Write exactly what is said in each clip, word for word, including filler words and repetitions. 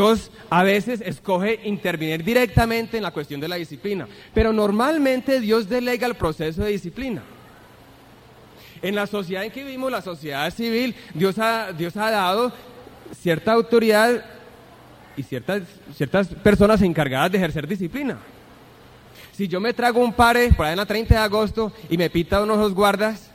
Dios a veces escoge intervenir directamente en la cuestión de la disciplina, pero normalmente Dios delega el proceso de disciplina. En la sociedad en que vivimos, la sociedad civil, Dios ha, Dios ha dado cierta autoridad y ciertas, ciertas personas encargadas de ejercer disciplina. Si yo me trago un pare por ahí en la treinta de agosto y me pita uno de los guardas,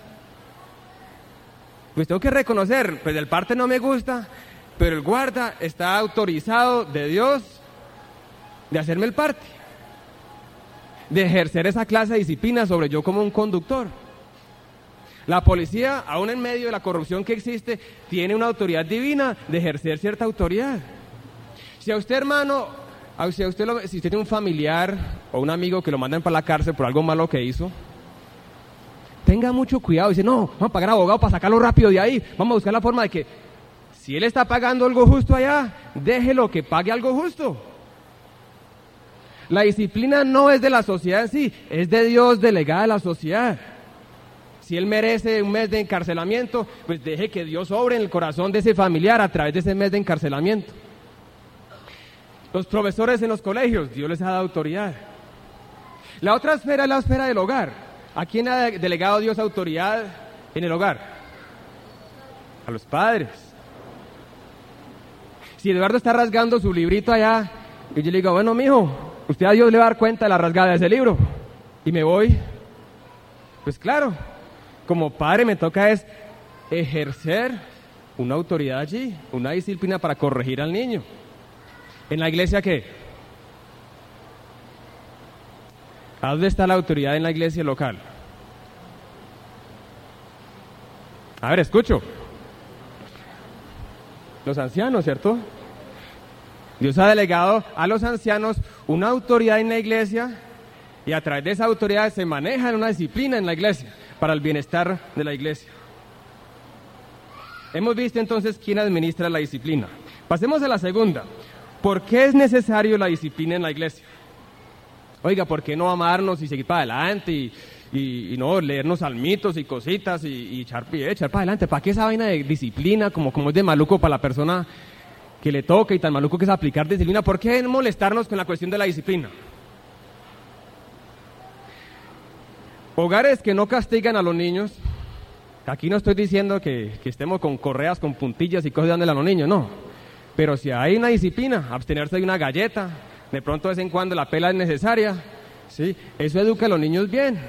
pues tengo que reconocer, pues el parte no me gusta, pero el guarda está autorizado de Dios de hacerme el parte, de ejercer esa clase de disciplina sobre yo como un conductor. La policía, aún en medio de la corrupción que existe, tiene una autoridad divina de ejercer cierta autoridad. Si a usted, hermano, a si, a usted lo, si usted tiene un familiar o un amigo que lo mandan para la cárcel por algo malo que hizo, tenga mucho cuidado. Dice, no, vamos a pagar abogado para sacarlo rápido de ahí. Vamos a buscar la forma de que, si él está pagando algo justo allá, déjelo que pague algo justo. La disciplina no es de la sociedad en sí, es de Dios delegada a la sociedad. Si él merece un mes de encarcelamiento, pues deje que Dios obre en el corazón de ese familiar a través de ese mes de encarcelamiento. Los profesores en los colegios, Dios les ha dado autoridad. La otra esfera es la esfera del hogar. ¿A quién ha delegado Dios autoridad en el hogar? A los padres. Si Eduardo está rasgando su librito allá, y yo le digo, bueno, mijo, usted a Dios le va a dar cuenta de la rasgada de ese libro, y me voy, pues claro, como padre me toca es ejercer una autoridad allí, una disciplina para corregir al niño. ¿En la iglesia qué? ¿A dónde está la autoridad en la iglesia local? A ver, escucho. Los ancianos, ¿cierto? Dios ha delegado a los ancianos una autoridad en la iglesia y a través de esa autoridad se maneja una disciplina en la iglesia para el bienestar de la iglesia. Hemos visto entonces quién administra la disciplina. Pasemos a la segunda. ¿Por qué es necesario la disciplina en la iglesia? Oiga, ¿por qué no amarnos y seguir para adelante y, y, y no leernos salmitos y cositas y, y echar pie, echar para adelante? ¿Para qué esa vaina de disciplina como, como es de maluco para la persona que le toca y tan maluco que es aplicar disciplina? ¿Por qué molestarnos con la cuestión de la disciplina? Hogares que no castigan a los niños, aquí no estoy diciendo que, que estemos con correas, con puntillas y cosas dándole a los niños, no. Pero si hay una disciplina, abstenerse de una galleta, de pronto de vez en cuando la pela es necesaria, ¿sí? Eso educa a los niños bien.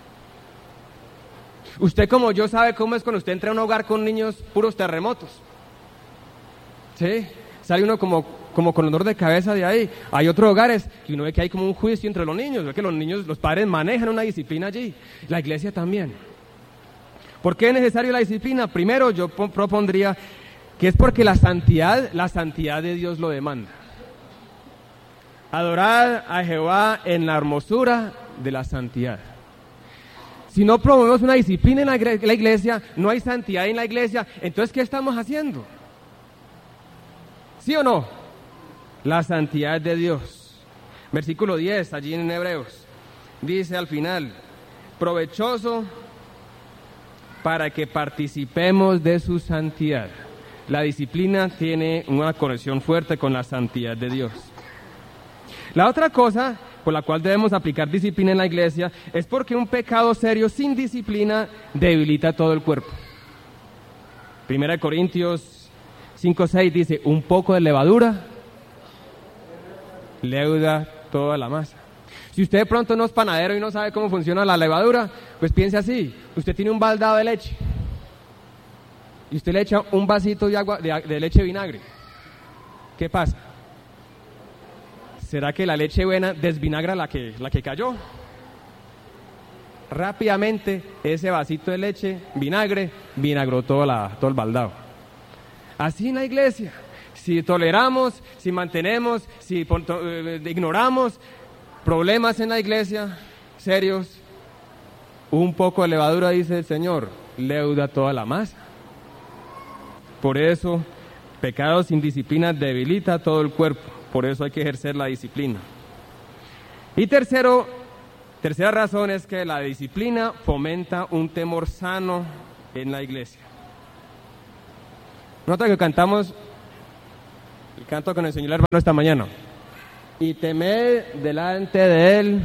Usted como yo sabe cómo es cuando usted entra a un hogar con niños puros terremotos, ¿sí? Sale uno como, como con dolor de cabeza de ahí. Hay otros hogares que uno ve que hay como un juicio entre los niños, ve que los niños, los padres manejan una disciplina allí, la iglesia también. ¿Por qué es necesaria la disciplina? Primero yo propondría que es porque la santidad, la santidad de Dios lo demanda. Adorad a Jehová en la hermosura de la santidad. Si no promovemos una disciplina en la iglesia, no hay santidad en la iglesia, entonces ¿qué estamos haciendo? ¿Sí o no? La santidad de Dios. Versículo diez, allí en Hebreos, dice al final, provechoso para que participemos de su santidad. La disciplina tiene una conexión fuerte con la santidad de Dios. La otra cosa por la cual debemos aplicar disciplina en la iglesia es porque un pecado serio sin disciplina debilita todo el cuerpo. Primera de Corintios cinco seis dice, un poco de levadura leuda toda la masa. Si usted de pronto no es panadero y no sabe cómo funciona la levadura, pues piense así, usted tiene un baldado de leche y usted le echa un vasito de agua de, de leche vinagre. ¿Qué pasa? ¿Será que la leche buena desvinagra la que, la que cayó? Rápidamente ese vasito de leche, vinagre, vinagró todo, la, todo el baldado. Así en la iglesia, si toleramos, si mantenemos, si eh, ignoramos problemas en la iglesia, serios, un poco de levadura, dice el Señor, leuda toda la masa. Por eso, pecado sin disciplina debilita todo el cuerpo. Por eso hay que ejercer la disciplina. Y tercero, tercera razón es que la disciplina fomenta un temor sano en la iglesia. Nota que cantamos El canto que nos enseñó el hermano esta mañana. Y temed delante de Él.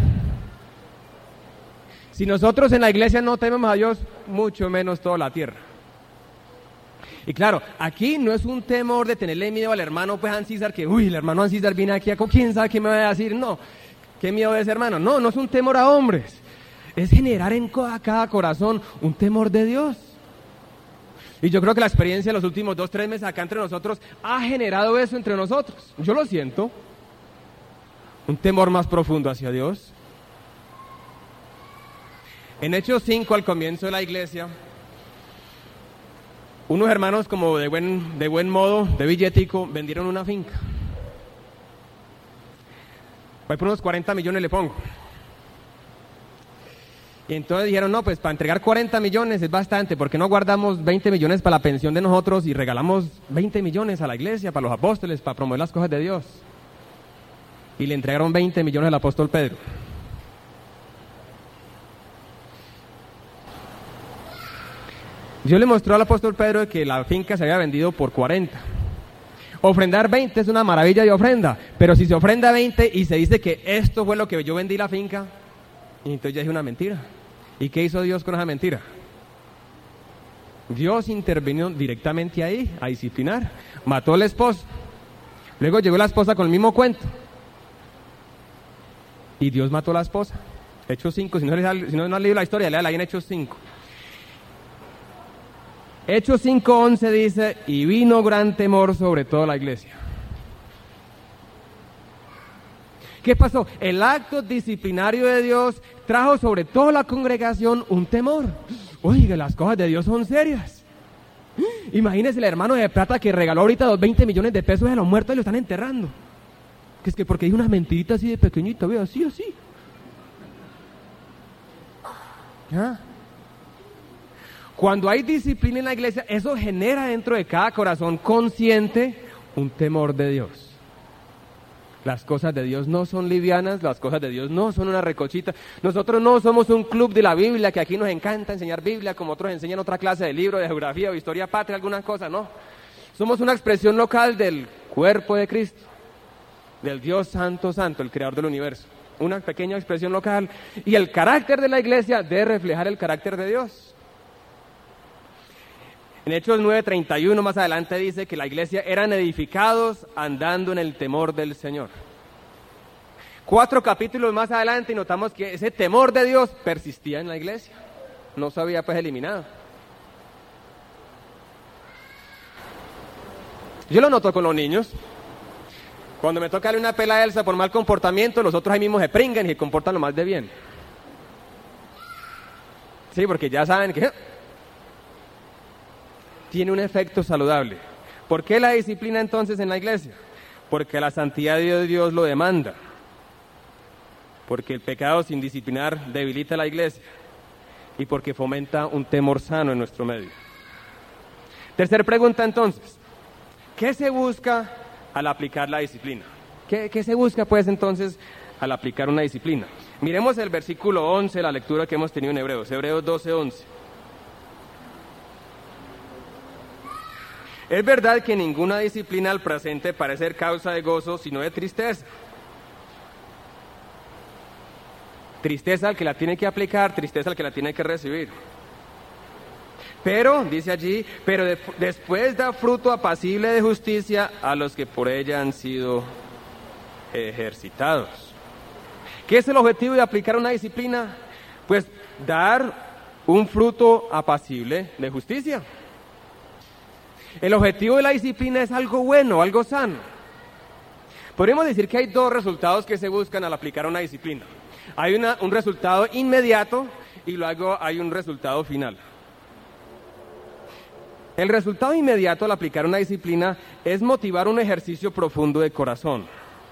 Si nosotros en la iglesia no tememos a Dios, mucho menos toda la tierra. Y claro, aquí no es un temor de tenerle miedo al hermano, pues Ancísar, que, uy, el hermano Ancísar viene aquí, ¿quién sabe qué me va a decir? No, qué miedo de ese hermano. No, no es un temor a hombres. Es generar en cada corazón un temor de Dios. Y yo creo que la experiencia de los últimos dos, tres meses acá entre nosotros ha generado eso entre nosotros. Yo lo siento. Un temor más profundo hacia Dios. En Hechos cinco, al comienzo de la iglesia, unos hermanos como de buen, de buen modo, de billetico, vendieron una finca. Voy por unos cuarenta millones le pongo. Y entonces dijeron, no, pues para entregar cuarenta millones es bastante, ¿por qué no guardamos veinte millones para la pensión de nosotros y regalamos veinte millones a la iglesia, para los apóstoles, para promover las cosas de Dios? Y le entregaron veinte millones al apóstol Pedro. Dios le mostró al apóstol Pedro que la finca se había vendido por cuarenta. Ofrendar veinte es una maravilla de ofrenda, pero si se ofrenda veinte y se dice que esto fue lo que yo vendí la finca, entonces ya es una mentira. ¿Y qué hizo Dios con esa mentira? Dios intervino directamente ahí, a disciplinar. Mató al esposo. Luego llegó la esposa con el mismo cuento. Y Dios mató a la esposa. Hechos cinco, si no, si no, no has leído la historia, léala ahí en Hechos cinco. Hechos cinco once dice, y vino gran temor sobre toda la iglesia. ¿Qué pasó? El acto disciplinario de Dios trajo sobre toda la congregación un temor. Oiga, las cosas de Dios son serias. Imagínese el hermano de plata que regaló ahorita los veinte millones de pesos a los muertos y lo están enterrando. Que es que porque hay una mentirita así de pequeñita, vea, así, así. ¿Ah? Cuando hay disciplina en la iglesia, eso genera dentro de cada corazón consciente un temor de Dios. Las cosas de Dios no son livianas, las cosas de Dios no son una recochita. Nosotros no somos un club de la Biblia, que aquí nos encanta enseñar Biblia, como otros enseñan otra clase de libro, de geografía o historia patria, alguna cosa, no. Somos una expresión local del cuerpo de Cristo, del Dios Santo Santo, el creador del universo. Una pequeña expresión local. Y el carácter de la iglesia debe reflejar el carácter de Dios. En Hechos nueve treinta y uno más adelante dice que la iglesia eran edificados andando en el temor del Señor. Cuatro capítulos más adelante y notamos que ese temor de Dios persistía en la iglesia. No se había pues eliminado. Yo lo noto con los niños. Cuando me toca darle una pela a Elsa por mal comportamiento, los otros ahí mismos se pringan y se comportan lo más de bien. Sí, porque ya saben que tiene un efecto saludable. ¿Por qué la disciplina entonces en la iglesia? Porque la santidad de Dios lo demanda. Porque el pecado sin disciplinar debilita la iglesia. Y porque fomenta un temor sano en nuestro medio. Tercera pregunta entonces. ¿Qué se busca al aplicar la disciplina? ¿Qué, qué se busca pues entonces al aplicar una disciplina? Miremos el versículo once, la lectura que hemos tenido en Hebreos. Hebreos doce once. Es verdad que ninguna disciplina al presente parece ser causa de gozo, sino de tristeza. Tristeza al que la tiene que aplicar, tristeza al que la tiene que recibir. Pero, dice allí, pero de, después da fruto apacible de justicia a los que por ella han sido ejercitados. ¿Qué es el objetivo de aplicar una disciplina? Pues dar un fruto apacible de justicia. El objetivo de la disciplina es algo bueno, algo sano. Podríamos decir que hay dos resultados que se buscan al aplicar una disciplina. Hay una, un resultado inmediato y luego hay un resultado final. El resultado inmediato al aplicar una disciplina es motivar un ejercicio profundo de corazón.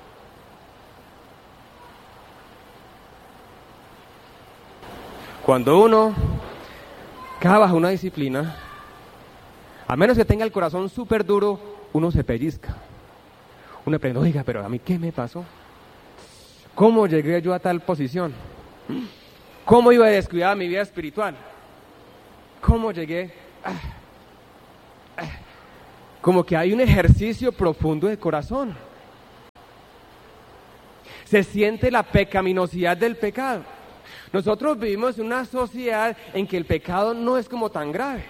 Cuando uno cae bajo una disciplina, a menos que tenga el corazón súper duro, uno se pellizca. Uno pregunta, oiga, pero ¿a mí qué me pasó? ¿Cómo llegué yo a tal posición? ¿Cómo iba a descuidar mi vida espiritual? ¿Cómo llegué? Ah, ah. como que hay un ejercicio profundo de corazón. Se siente la pecaminosidad del pecado. Nosotros vivimos en una sociedad en que el pecado no es como tan grave.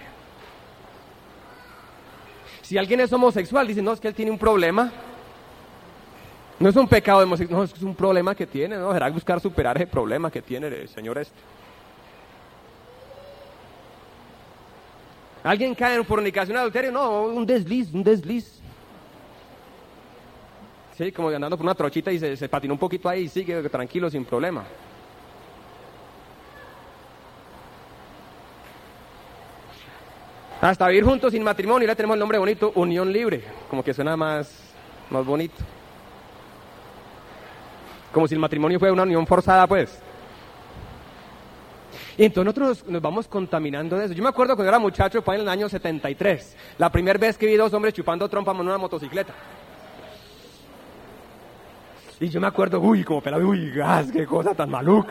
Si alguien es homosexual, dicen, no, es que él tiene un problema. No es un pecado de homosexual, no, es un problema que tiene, no, será buscar superar ese problema que tiene el señor este. Alguien cae en fornicación, adulterio, no, un desliz, un desliz. Sí, como andando por una trochita y se, se patinó un poquito ahí y sigue tranquilo, sin problema. Hasta vivir juntos sin matrimonio, ya tenemos el nombre bonito, unión libre, como que suena más, más bonito. Como si el matrimonio fuera una unión forzada, pues. Y entonces nosotros nos vamos contaminando de eso. Yo me acuerdo cuando era muchacho, fue en el año setenta y tres, la primera vez que vi dos hombres chupando trompa en una motocicleta. Y yo me acuerdo, uy, como pelado, uy, gas, qué cosa tan maluca.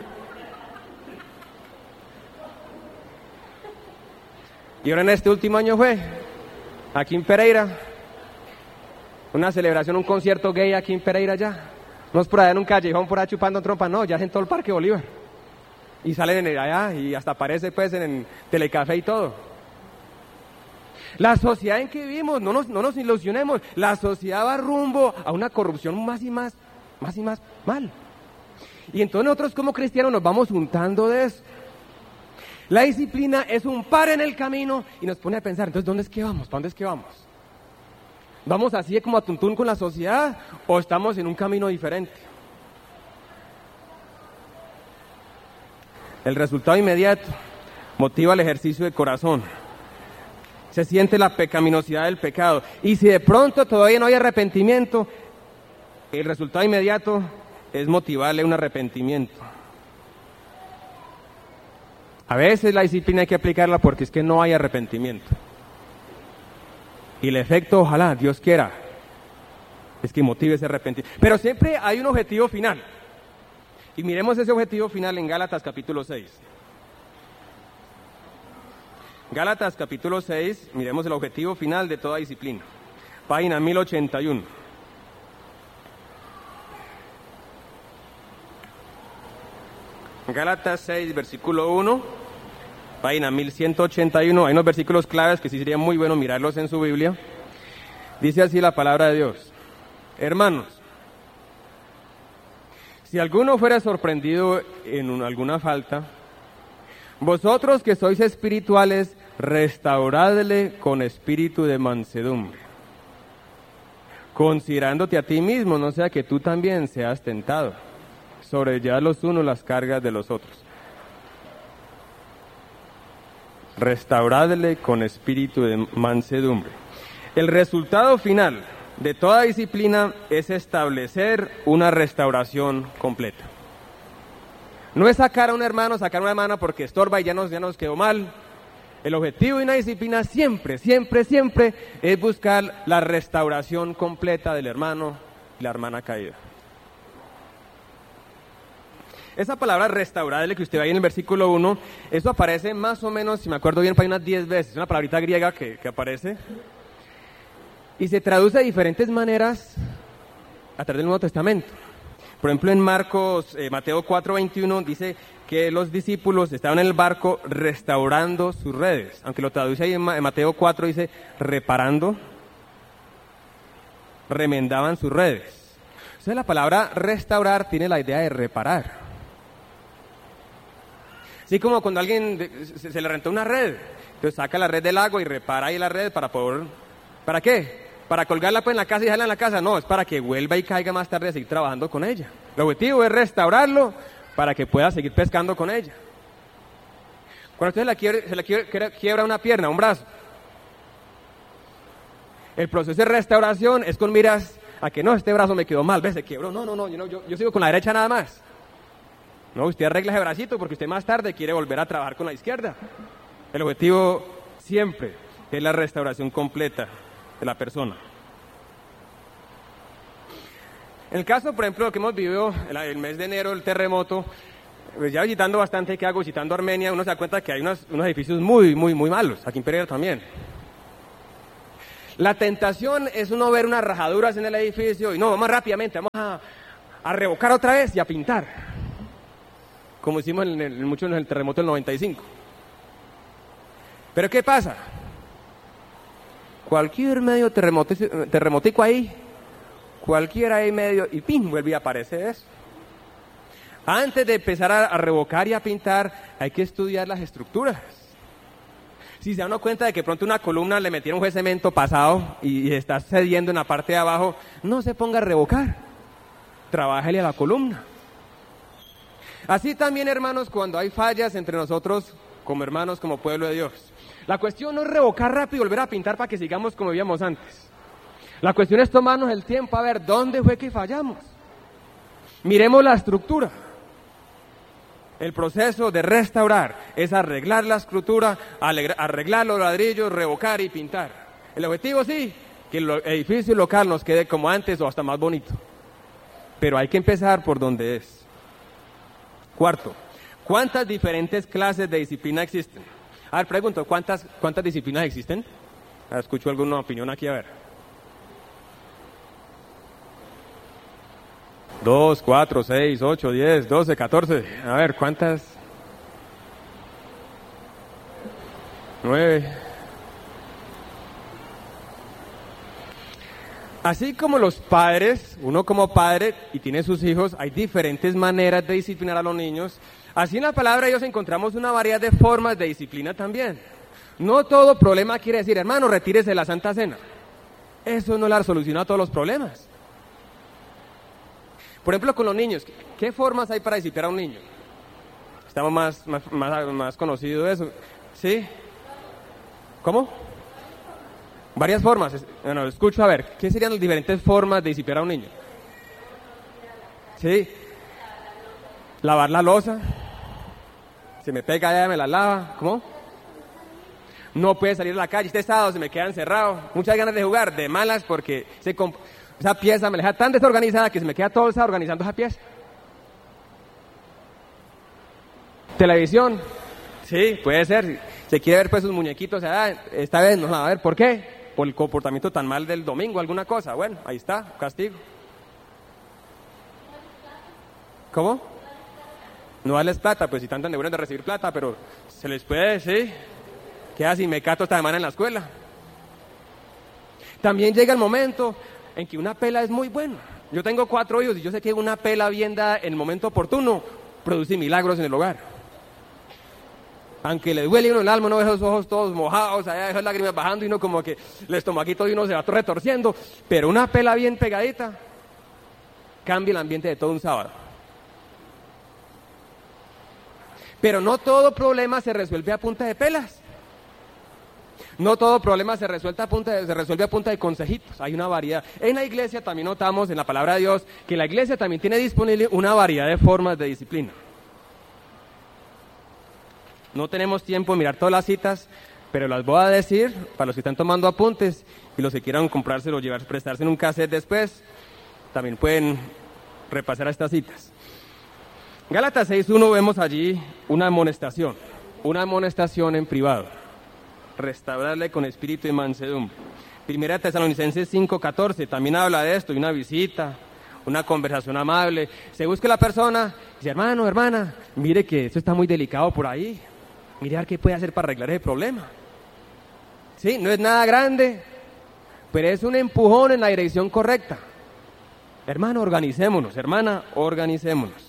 Y ahora en este último año fue, aquí en Pereira, una celebración, un concierto gay aquí en Pereira ya. No es por allá en un callejón, por allá chupando trompa, no, ya es en todo el Parque Bolívar. Y salen en allá y hasta aparece pues en, en Telecafé y todo. La sociedad en que vivimos, no nos, no nos ilusionemos, la sociedad va rumbo a una corrupción más y más, más y más mal. Y entonces nosotros como cristianos nos vamos juntando de eso. La disciplina es un par en el camino y nos pone a pensar, entonces ¿dónde es que vamos? ¿Para dónde es que vamos? ¿Vamos así como a tuntún con la sociedad o estamos en un camino diferente? El resultado inmediato motiva el ejercicio de corazón. Se siente la pecaminosidad del pecado. Y si de pronto todavía no hay arrepentimiento, el resultado inmediato es motivarle un arrepentimiento. A veces la disciplina hay que aplicarla porque es que no hay arrepentimiento. Y el efecto, ojalá, Dios quiera, es que motive ese arrepentimiento. Pero siempre hay un objetivo final. Y miremos ese objetivo final en Gálatas capítulo seis. Gálatas capítulo seis, miremos el objetivo final de toda disciplina. Página mil ochenta y uno. Gálatas seis, versículo uno, página mil ciento ochenta y uno. Hay unos versículos claves que sí sería muy bueno mirarlos en su Biblia. Dice así la palabra de Dios. Hermanos, si alguno fuera sorprendido en una, alguna falta, vosotros que sois espirituales, restauradle con espíritu de mansedumbre, considerándote a ti mismo, no sea que tú también seas tentado. Sobrellevad los unos las cargas de los otros. Restauradle con espíritu de mansedumbre. El resultado final de toda disciplina es establecer una restauración completa. No es sacar a un hermano, sacar a una hermana porque estorba y ya nos, ya nos quedó mal. El objetivo de una disciplina siempre, siempre, siempre es buscar la restauración completa del hermano y la hermana caída. Esa palabra restaurarle que usted ve ahí en el versículo uno, eso aparece más o menos, si me acuerdo bien, para unas diez veces. Es una palabrita griega que, que aparece. Y se traduce de diferentes maneras a través del Nuevo Testamento. Por ejemplo, en Marcos, eh, Mateo cuatro veintiuno dice que los discípulos estaban en el barco restaurando sus redes. Aunque lo traduce ahí en, Ma- en Mateo cuatro, dice reparando, remendaban sus redes. Entonces la palabra restaurar tiene la idea de reparar. Así como cuando a alguien de, se, se le rentó una red, entonces saca la red del agua y repara ahí la red para poder... ¿Para qué? ¿Para colgarla pues en la casa y dejarla en la casa? No, es para que vuelva y caiga más tarde a seguir trabajando con ella. El objetivo es restaurarlo para que pueda seguir pescando con ella. Cuando usted se le quiebra, se le quiebra, quiebra una pierna, un brazo, el proceso de restauración es con miras a que no, este brazo me quedó mal, ¿ves? Se quebró. No, no, no, yo, no yo, yo sigo con la derecha nada más. No, usted arregla ese bracito porque usted más tarde quiere volver a trabajar con la izquierda. El objetivo siempre es la restauración completa de la persona. En el caso, por ejemplo, que hemos vivido el, el mes de enero, el terremoto, pues ya visitando bastante, ¿qué hago? Visitando Armenia, uno se da cuenta que hay unos, unos edificios muy, muy, muy malos, aquí en Pereira también. La tentación es uno ver unas rajaduras en el edificio y no, vamos rápidamente, vamos a, a revocar otra vez y a pintar. Como hicimos en el, mucho en el terremoto del noventa y cinco. Pero ¿qué pasa? Cualquier medio terremotico, terremotico ahí, cualquiera ahí medio, y ¡pim!, vuelve a aparecer eso. Antes de empezar a, a revocar y a pintar, hay que estudiar las estructuras. Si se dan cuenta de que pronto una columna le metieron un cemento pasado y, y está cediendo en la parte de abajo, no se ponga a revocar, trabájale a la columna. Así también, hermanos, cuando hay fallas entre nosotros como hermanos, como pueblo de Dios. La cuestión no es revocar rápido y volver a pintar para que sigamos como vivíamos antes. La cuestión es tomarnos el tiempo a ver dónde fue que fallamos. Miremos la estructura. El proceso de restaurar es arreglar la estructura, arreglar los ladrillos, revocar y pintar. El objetivo sí, que el edificio local nos quede como antes o hasta más bonito. Pero hay que empezar por donde es. Cuarto, ¿cuántas diferentes clases de disciplina existen? A ver, pregunto, ¿cuántas, cuántas disciplinas existen? A ver, escucho alguna opinión aquí, a ver. Dos, cuatro, seis, ocho, diez, doce, catorce. A ver, ¿cuántas? Nueve. Así como los padres, uno como padre y tiene sus hijos, hay diferentes maneras de disciplinar a los niños. Así en la palabra de Dios encontramos una variedad de formas de disciplina también. No todo problema quiere decir, hermano, retírese de la Santa Cena. Eso no la soluciona a todos los problemas. Por ejemplo, con los niños, ¿qué formas hay para disciplinar a un niño? Estamos más, más, más, más conocidos de eso. ¿Sí? ¿Cómo? Varias formas. Bueno, escucho a ver, ¿qué serían las diferentes formas de disciplinar a un niño? ¿Sí? Lavar la loza. Se me pega allá, me la lava. ¿Cómo? No puede salir a la calle, este sábado se me queda encerrado. Muchas ganas de jugar, de malas, porque se comp- esa pieza me la deja tan desorganizada que se me queda todo el sábado organizando esa pieza. Televisión. Sí, puede ser. Se quiere ver pues sus muñequitos, ah, esta vez no, a ver, ¿por qué? Por el comportamiento tan mal del domingo, alguna cosa. Bueno, ahí está, castigo. ¿Cómo? No darles plata, pues si tanto de buenos de recibir plata, pero se les puede, sí. Queda sin mecato esta semana en la escuela. También llega el momento en que una pela es muy buena. Yo tengo cuatro hijos y yo sé que una pela bien dada en el momento oportuno produce milagros en el hogar. Aunque le duele uno el alma, uno ve esos ojos todos mojados, allá esas lágrimas bajando y uno como que el estomaquito de uno se va retorciendo, pero una pela bien pegadita cambia el ambiente de todo un sábado. Pero no todo problema se resuelve a punta de pelas. No todo problema se resuelve a punta de, se resuelve a punta de consejitos. Hay una variedad. En la iglesia también notamos en la palabra de Dios que la iglesia también tiene disponible una variedad de formas de disciplina. No tenemos tiempo de mirar todas las citas, pero las voy a decir para los que están tomando apuntes y los que quieran comprárselo, llevar, prestarse en un cassette después, también pueden repasar a estas citas. Gálatas seis uno vemos allí una amonestación, una amonestación en privado. Restaurarle con espíritu y mansedumbre. Primera Tesalonicenses cinco catorce también habla de esto, de una visita, una conversación amable. Se busca la persona, dice, hermano, hermana, mire que esto está muy delicado por ahí. Mire a ver qué puede hacer para arreglar ese problema. Sí, no es nada grande, pero es un empujón en la dirección correcta. Hermano, organicémonos, hermana, organicémonos.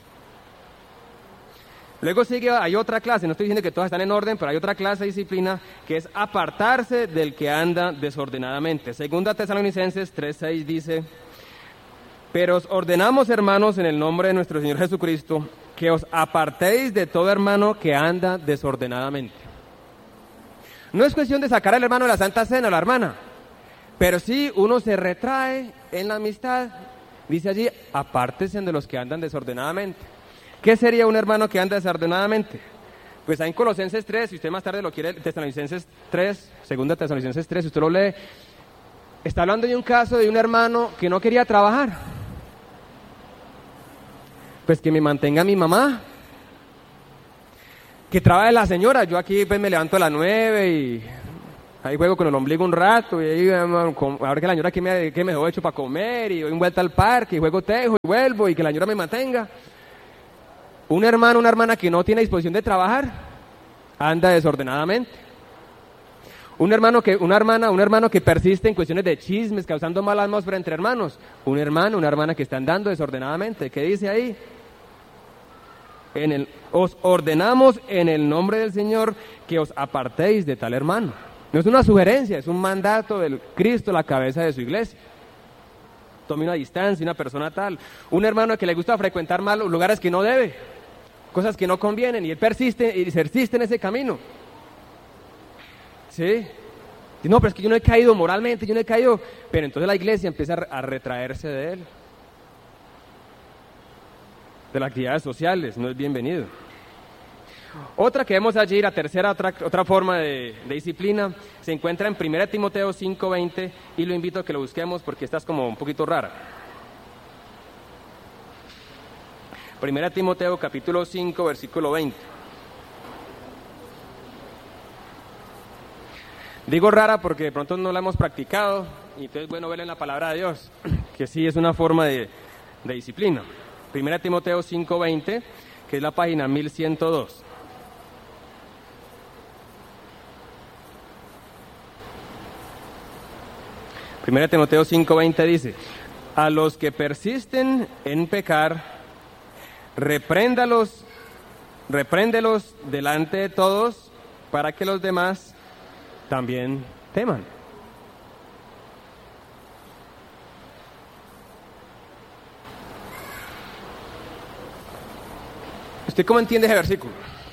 Luego sigue, hay otra clase, no estoy diciendo que todas están en orden, pero hay otra clase de disciplina que es apartarse del que anda desordenadamente. Segunda Tesalonicenses tres seis dice, pero os ordenamos, hermanos, en el nombre de nuestro Señor Jesucristo, que os apartéis de todo hermano que anda desordenadamente. No es cuestión de sacar al hermano de la Santa Cena o la hermana, pero sí uno se retrae en la amistad. Dice allí, apártense de los que andan desordenadamente. ¿Qué sería un hermano que anda desordenadamente? Pues ahí en Colosenses tres, si usted más tarde lo quiere, Tesalonicenses tres, segunda Tesalonicenses tres, si usted lo lee, está hablando de un caso de un hermano que no quería trabajar. Pues que me mantenga mi mamá, que trabaje la señora. Yo aquí pues me levanto a las nueve y Ahí juego con el ombligo un rato, y ahí, ahora que la señora que me, que me dejó hecho para comer, y doy una vuelta al parque, y juego tejo, y vuelvo, y que la señora me mantenga. Un hermano, una hermana que no tiene disposición de trabajar, anda desordenadamente. Un hermano que, una hermana, un hermano que persiste en cuestiones de chismes, causando mala atmósfera entre hermanos. Un hermano, una hermana que está andando desordenadamente. ¿Qué dice ahí? En el, os ordenamos en el nombre del Señor que os apartéis de tal hermano. No es una sugerencia, es un mandato del Cristo, la cabeza de su iglesia. Tome una distancia, una persona tal. Un hermano que le gusta frecuentar malos lugares que no debe, cosas que no convienen, y él persiste y persiste en ese camino. ¿Sí? No, pero es que yo no he caído moralmente, yo no he caído. Pero entonces la iglesia empieza a retraerse de él. De las actividades sociales, no es bienvenido. Otra que vemos allí, la tercera, otra, otra forma de, de disciplina, se encuentra en primera Timoteo cinco veinte, y lo invito a que lo busquemos porque esta es como un poquito rara. primera Timoteo capítulo cinco, versículo veinte. Digo rara porque de pronto no la hemos practicado, y entonces es bueno ver en la palabra de Dios, que sí es una forma de, de disciplina. primera Timoteo cinco veinte, que es la página mil ciento dos. primera Timoteo cinco veinte dice: a los que persisten en pecar, repréndalos, repréndelos delante de todos, para que los demás también teman. ¿Usted cómo entiende ese versículo?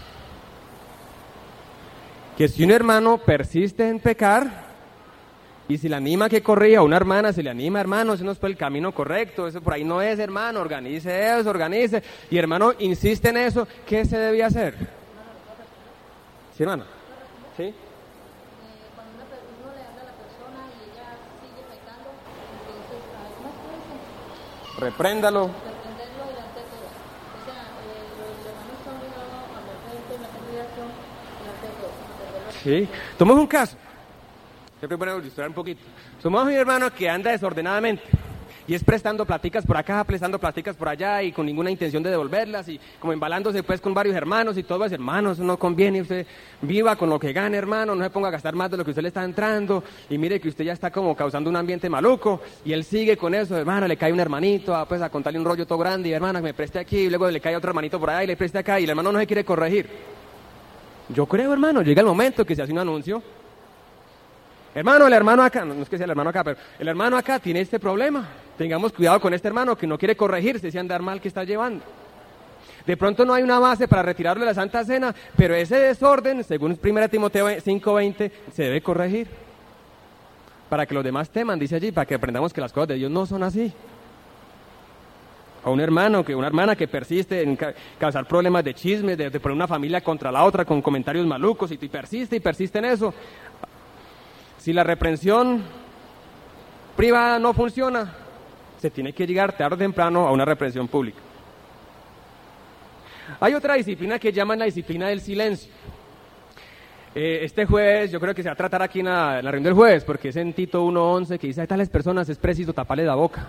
Que si un hermano persiste en pecar, y si le anima a que corrija, una hermana se le anima, hermano, ese no es por el camino correcto, eso por ahí no es, hermano, organice eso, organice, y hermano insiste en eso, ¿qué se debía hacer? ¿Sí, hermano? ¿Sí? Cuando uno le habla a la persona y ella sigue pecando, entonces, ¿cómo es que dice? Repréndalo. Reprenderlo delante de todos. O sea, eh, los hermanos son obligados a hablar frente, meter mediación delante de todos. Reprenderlo. Sí, tomemos un caso. Siempre voy a ilustrar un poquito. Somos un hermano que anda desordenadamente y es prestando platicas por acá, prestando platicas por allá y con ninguna intención de devolverlas y como embalándose pues con varios hermanos y todo, es hermanos, no conviene, usted viva con lo que gane, hermano, no se ponga a gastar más de lo que usted le está entrando y mire que usted ya está como causando un ambiente maluco y él sigue con eso, hermano, le cae un hermanito a, pues a contarle un rollo todo grande y hermana, me preste aquí y luego le cae otro hermanito por allá y le preste acá y el hermano no se quiere corregir. Yo creo, hermano, llega el momento que se hace un anuncio. Hermano, el hermano acá, no es que sea el hermano acá, pero el hermano acá tiene este problema. Tengamos cuidado con este hermano que no quiere corregirse, ese andar mal que está llevando. De pronto no hay una base para retirarlo de la Santa Cena, pero ese desorden, según primera Timoteo cinco veinte, se debe corregir. Para que los demás teman, dice allí, para que aprendamos que las cosas de Dios no son así. O un hermano, que una hermana que persiste en ca causar problemas de chismes, de, de poner una familia contra la otra con comentarios malucos, y, y persiste y persiste en eso. Si la reprensión privada no funciona, se tiene que llegar tarde o temprano a una reprensión pública. Hay otra disciplina que llaman la disciplina del silencio. Eh, este jueves, yo creo que se va a tratar aquí en la, en la reunión del jueves, porque es en Tito uno once que dice, a tales personas es preciso taparle la boca.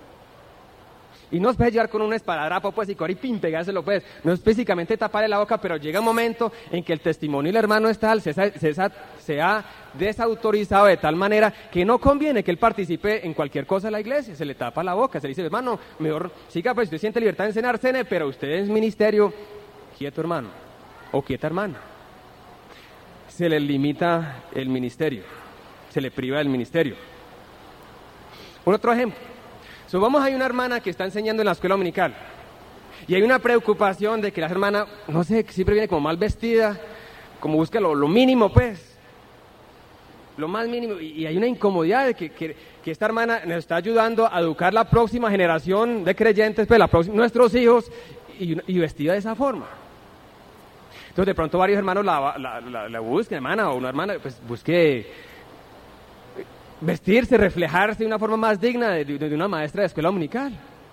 Y no es puede llegar con un esparadrapo, pues, y correr y pim, pegárselo, pues. No es físicamente taparle la boca, pero llega un momento en que el testimonio del hermano es tal, se, se, se ha desautorizado de tal manera que no conviene que él participe en cualquier cosa de la iglesia. Se le tapa la boca, se le dice, hermano, mejor siga, pues, usted siente libertad de enseñar, cene, pero usted es ministerio, quieto, hermano, o quieta, hermana. Se le limita el ministerio, se le priva del ministerio. Un otro ejemplo. So, vamos, hay una hermana que está enseñando en la escuela dominical y hay una preocupación de que la hermana, no sé, siempre viene como mal vestida, como busca lo, lo mínimo, pues, lo más mínimo, y, y hay una incomodidad de que, que, que esta hermana nos está ayudando a educar la próxima generación de creyentes, pues, la próxima, nuestros hijos, y, y vestida de esa forma. Entonces, de pronto varios hermanos la, la, la, la busquen, hermana, o una hermana, pues, busque vestirse, reflejarse de una forma más digna de, de, de una maestra de escuela dominical.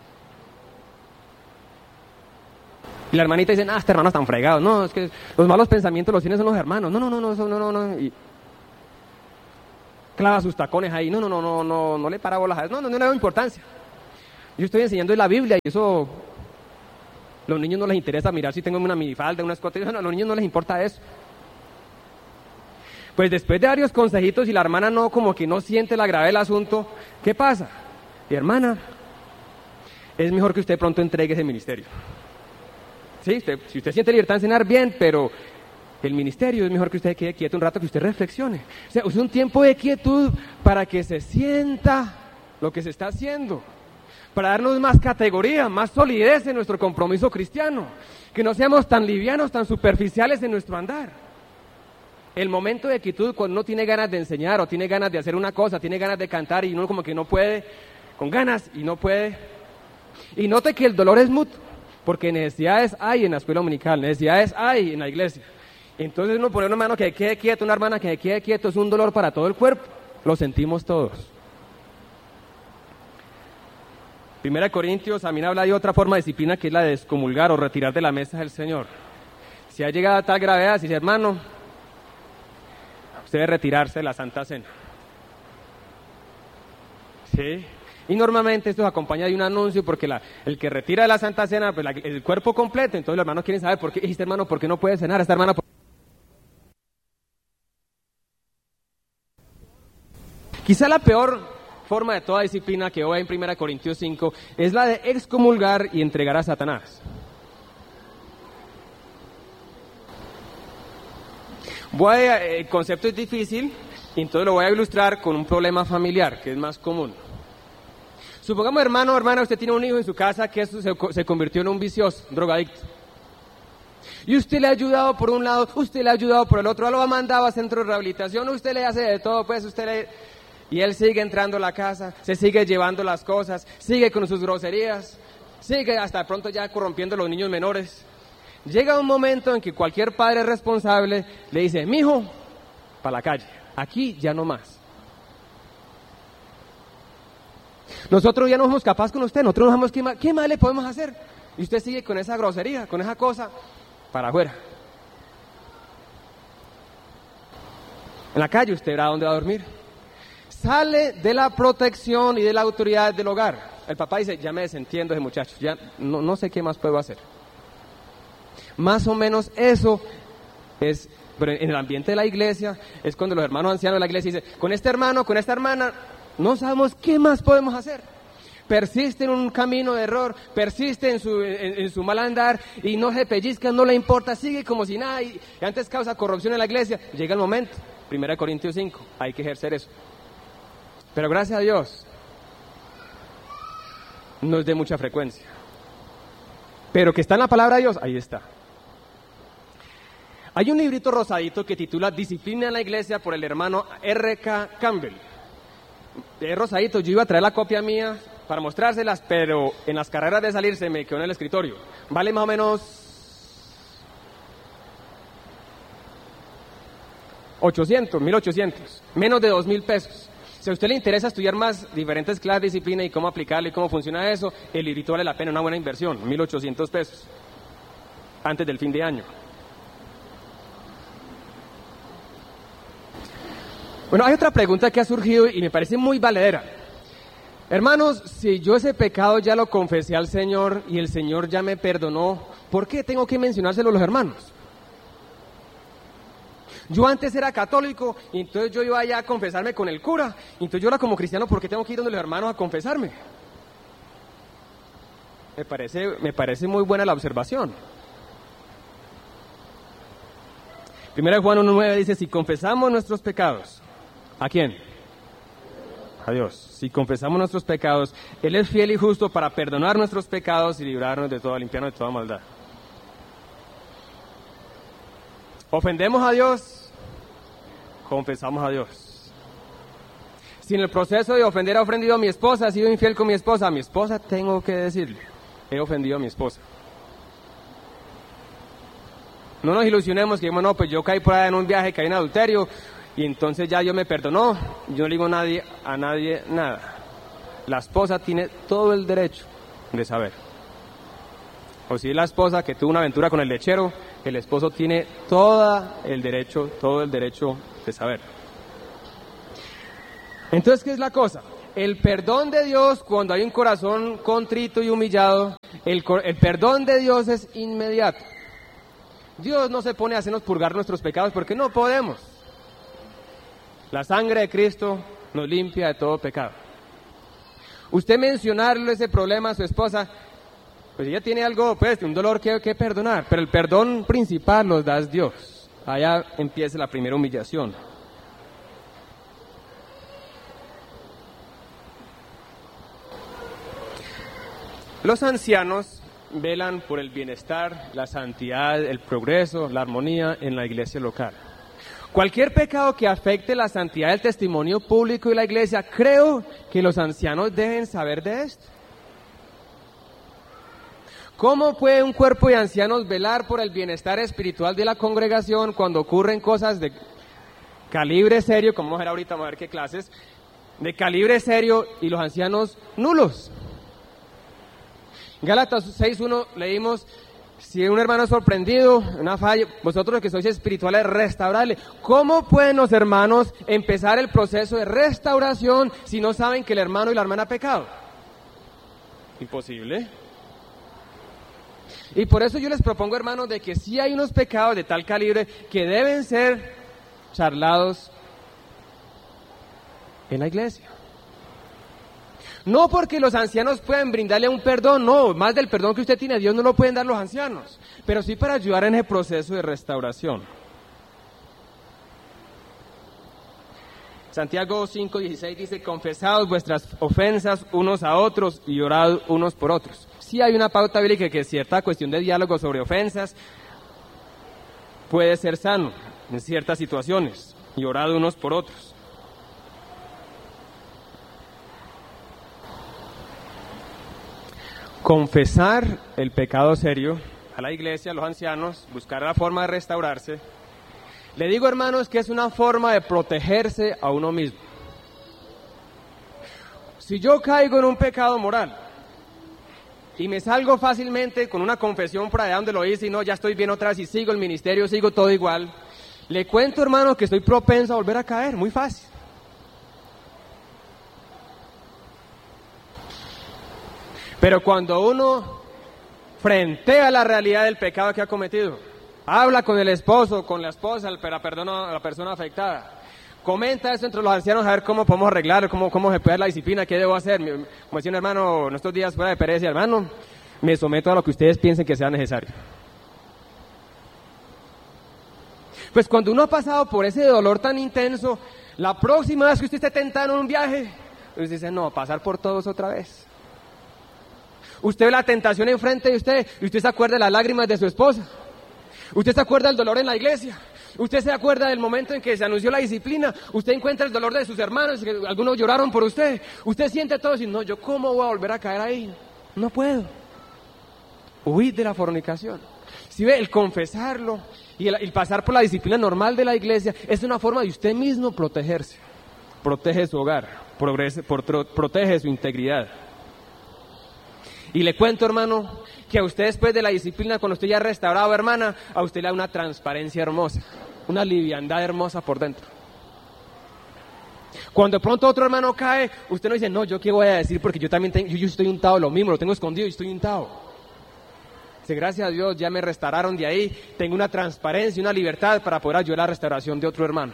Y la hermanita dice, ah, este hermano están fregados. No, es que los malos pensamientos los tienen son los hermanos. No, no, no, no, no, no, no. Y, clava sus tacones ahí. No, no, no, no, no, no le para bolas a eso. No, no, no le doy importancia. Yo estoy enseñando en la Biblia y eso, los niños no les interesa mirar si tengo una minifalda, una escote. No, a los niños no les importa eso. Pues después de varios consejitos y la hermana no, como que no siente la gravedad del asunto, ¿qué pasa? Y hermana, es mejor que usted pronto entregue ese ministerio. Sí, usted, si usted siente libertad de enseñar, bien, pero el ministerio es mejor que usted quede quieto un rato, que usted reflexione. O sea, es un tiempo de quietud para que se sienta lo que se está haciendo, para darnos más categoría, más solidez en nuestro compromiso cristiano, que no seamos tan livianos, tan superficiales en nuestro andar. El momento de quietud, cuando uno tiene ganas de enseñar o tiene ganas de hacer una cosa, tiene ganas de cantar y uno como que no puede, con ganas y no puede. Y note que el dolor es mutuo, porque necesidades hay en la escuela dominical, necesidades hay en la iglesia. Entonces uno pone una mano que quede quieto, una hermana que quede quieto, es un dolor para todo el cuerpo, lo sentimos todos. Primera Corintios también habla de otra forma de disciplina que es la de excomulgar o retirar de la mesa del Señor. Si ha llegado a tal gravedad, dice hermano, usted debe retirarse de la Santa Cena. ¿Sí? Y normalmente esto se acompaña de un anuncio porque la, el que retira de la Santa Cena, pues la, el cuerpo completo, entonces los hermanos quieren saber por qué, y este hermano, ¿por qué no puede cenar? Esta hermana, ¿por... Quizá la peor forma de toda disciplina que hoy en Primera Corintios cinco es la de excomulgar y entregar a Satanás. Voy a, el concepto es difícil, y entonces lo voy a ilustrar con un problema familiar, que es más común. Supongamos, hermano o hermana, usted tiene un hijo en su casa que eso se, se convirtió en un vicioso, un drogadicto. Y usted le ha ayudado por un lado, usted le ha ayudado por el otro, lo ha mandado a centro de rehabilitación, usted le hace de todo, pues usted le... Y él sigue entrando a la casa, se sigue llevando las cosas, sigue con sus groserías, sigue hasta pronto ya corrompiendo a los niños menores. Llega un momento en que cualquier padre responsable le dice, mijo, para la calle, aquí ya no más. Nosotros ya no somos capaces con usted, nosotros no sabemos qué más, qué más le podemos hacer. Y usted sigue con esa grosería, con esa cosa, para afuera. En la calle usted verá dónde va a dormir. Sale de la protección y de la autoridad del hogar. El papá dice, ya me desentiendo de muchacho, ya no, no sé qué más puedo hacer. Más o menos eso es, pero en el ambiente de la iglesia, es cuando los hermanos ancianos de la iglesia dicen, con este hermano, con esta hermana, no sabemos qué más podemos hacer. Persiste en un camino de error, persiste en su, en, en su mal andar y no se pellizca, no le importa, sigue como si nada y, y antes causa corrupción en la iglesia. Llega el momento, Primera Corintios cinco, hay que ejercer eso. Pero gracias a Dios, no es de mucha frecuencia. Pero que está en la palabra de Dios, ahí está. Hay un librito rosadito que titula Disciplina en la Iglesia por el hermano R K Campbell. Es rosadito, yo iba a traer la copia mía para mostrárselas, pero en las carreras de salir se me quedó en el escritorio. Vale más o menos ochocientos, mil ochocientos, menos de dos mil pesos. Si a usted le interesa estudiar más diferentes clases de disciplina y cómo aplicarlo y cómo funciona eso, el librito vale la pena, una buena inversión, mil ochocientos pesos, antes del fin de año. Bueno, hay otra pregunta que ha surgido y me parece muy valedera. Hermanos, si yo ese pecado ya lo confesé al Señor y el Señor ya me perdonó, ¿por qué tengo que mencionárselo a los hermanos? Yo antes era católico y entonces yo iba allá a confesarme con el cura, y entonces yo era como cristiano, ¿por qué tengo que ir donde los hermanos a confesarme? Me parece, me parece muy buena la observación. Primera de Juan uno nueve dice, si confesamos nuestros pecados, ¿a quién? A Dios. Si confesamos nuestros pecados, Él es fiel y justo para perdonar nuestros pecados y librarnos de todo, limpiarnos de toda maldad. ¿Ofendemos a Dios? Confesamos a Dios. Si en el proceso de ofender he ofendido a mi esposa, he sido infiel con mi esposa, a mi esposa tengo que decirle, he ofendido a mi esposa. No nos ilusionemos que, bueno, pues yo caí por allá en un viaje, caí en adulterio, y entonces ya Dios me perdonó, yo no le digo a nadie, a nadie nada. La esposa tiene todo el derecho de saber. O si es la esposa que tuvo una aventura con el lechero, el esposo tiene todo el derecho, todo el derecho de saber. Entonces, ¿qué es la cosa? El perdón de Dios, cuando hay un corazón contrito y humillado, el, el perdón de Dios es inmediato. Dios no se pone a hacernos purgar nuestros pecados porque no podemos. La sangre de Cristo nos limpia de todo pecado. Usted mencionarle ese problema a su esposa, pues ella tiene algo, pues, un dolor que, que perdonar, pero el perdón principal lo da Dios. Allá empieza la primera humillación. Los ancianos velan por el bienestar, la santidad, el progreso, la armonía en la iglesia local. Cualquier pecado que afecte la santidad del testimonio público y la iglesia, creo que los ancianos deben saber de esto. ¿Cómo puede un cuerpo de ancianos velar por el bienestar espiritual de la congregación cuando ocurren cosas de calibre serio, como vamos a ver ahorita, vamos a ver qué clases, de calibre serio y los ancianos nulos? Gálatas seis uno leímos, si un hermano es sorprendido, una falla, vosotros que sois espirituales, restaurarle. ¿Cómo pueden los hermanos empezar el proceso de restauración si no saben que el hermano y la hermana han pecado? Imposible. Y por eso yo les propongo, hermanos, de que sí hay unos pecados de tal calibre que deben ser charlados en la iglesia. No porque los ancianos pueden brindarle un perdón, no, más del perdón que usted tiene a Dios no lo pueden dar los ancianos, pero sí para ayudar en ese proceso de restauración. Santiago cinco dieciséis dice, confesaos vuestras ofensas unos a otros y orad unos por otros. Sí hay una pauta bíblica que cierta cuestión de diálogo sobre ofensas puede ser sano en ciertas situaciones, y orad unos por otros. Confesar el pecado serio a la iglesia, a los ancianos, buscar la forma de restaurarse. Le digo, hermanos, que es una forma de protegerse a uno mismo. Si yo caigo en un pecado moral y me salgo fácilmente con una confesión por allá donde lo hice y no, ya estoy bien otra vez y sigo el ministerio, sigo todo igual, le cuento, hermano, que estoy propenso a volver a caer, muy fácil. Pero cuando uno frentea la realidad del pecado que ha cometido, habla con el esposo, con la esposa, la persona, la persona afectada, comenta eso entre los ancianos a ver cómo podemos arreglar, cómo, cómo se puede dar la disciplina, qué debo hacer. Como decía un hermano en estos días fuera de pereza, hermano, me someto a lo que ustedes piensen que sea necesario. Pues cuando uno ha pasado por ese dolor tan intenso, la próxima vez que usted esté tentado en un viaje, usted dice, no, pasar por todos otra vez. Usted ve la tentación enfrente de usted y usted se acuerda de las lágrimas de su esposa. Usted se acuerda del dolor en la iglesia. Usted se acuerda del momento en que se anunció la disciplina. Usted encuentra el dolor de sus hermanos, que algunos lloraron por usted. Usted siente todo y dice, no, ¿yo cómo voy a volver a caer ahí? No puedo. Huid de la fornicación. Si ve, el confesarlo y el, el pasar por la disciplina normal de la iglesia es una forma de usted mismo protegerse. Protege su hogar, progrese, por, protege su integridad. Y le cuento, hermano, que a usted después de la disciplina, cuando usted ya restaurado, hermana, a usted le da una transparencia hermosa, una liviandad hermosa por dentro. Cuando de pronto otro hermano cae, usted no dice, no, ¿yo qué voy a decir? Porque yo también tengo, yo, yo estoy untado lo mismo, lo tengo escondido y estoy untado. Dice, gracias a Dios, ya me restauraron de ahí, tengo una transparencia, una libertad para poder ayudar a la restauración de otro hermano.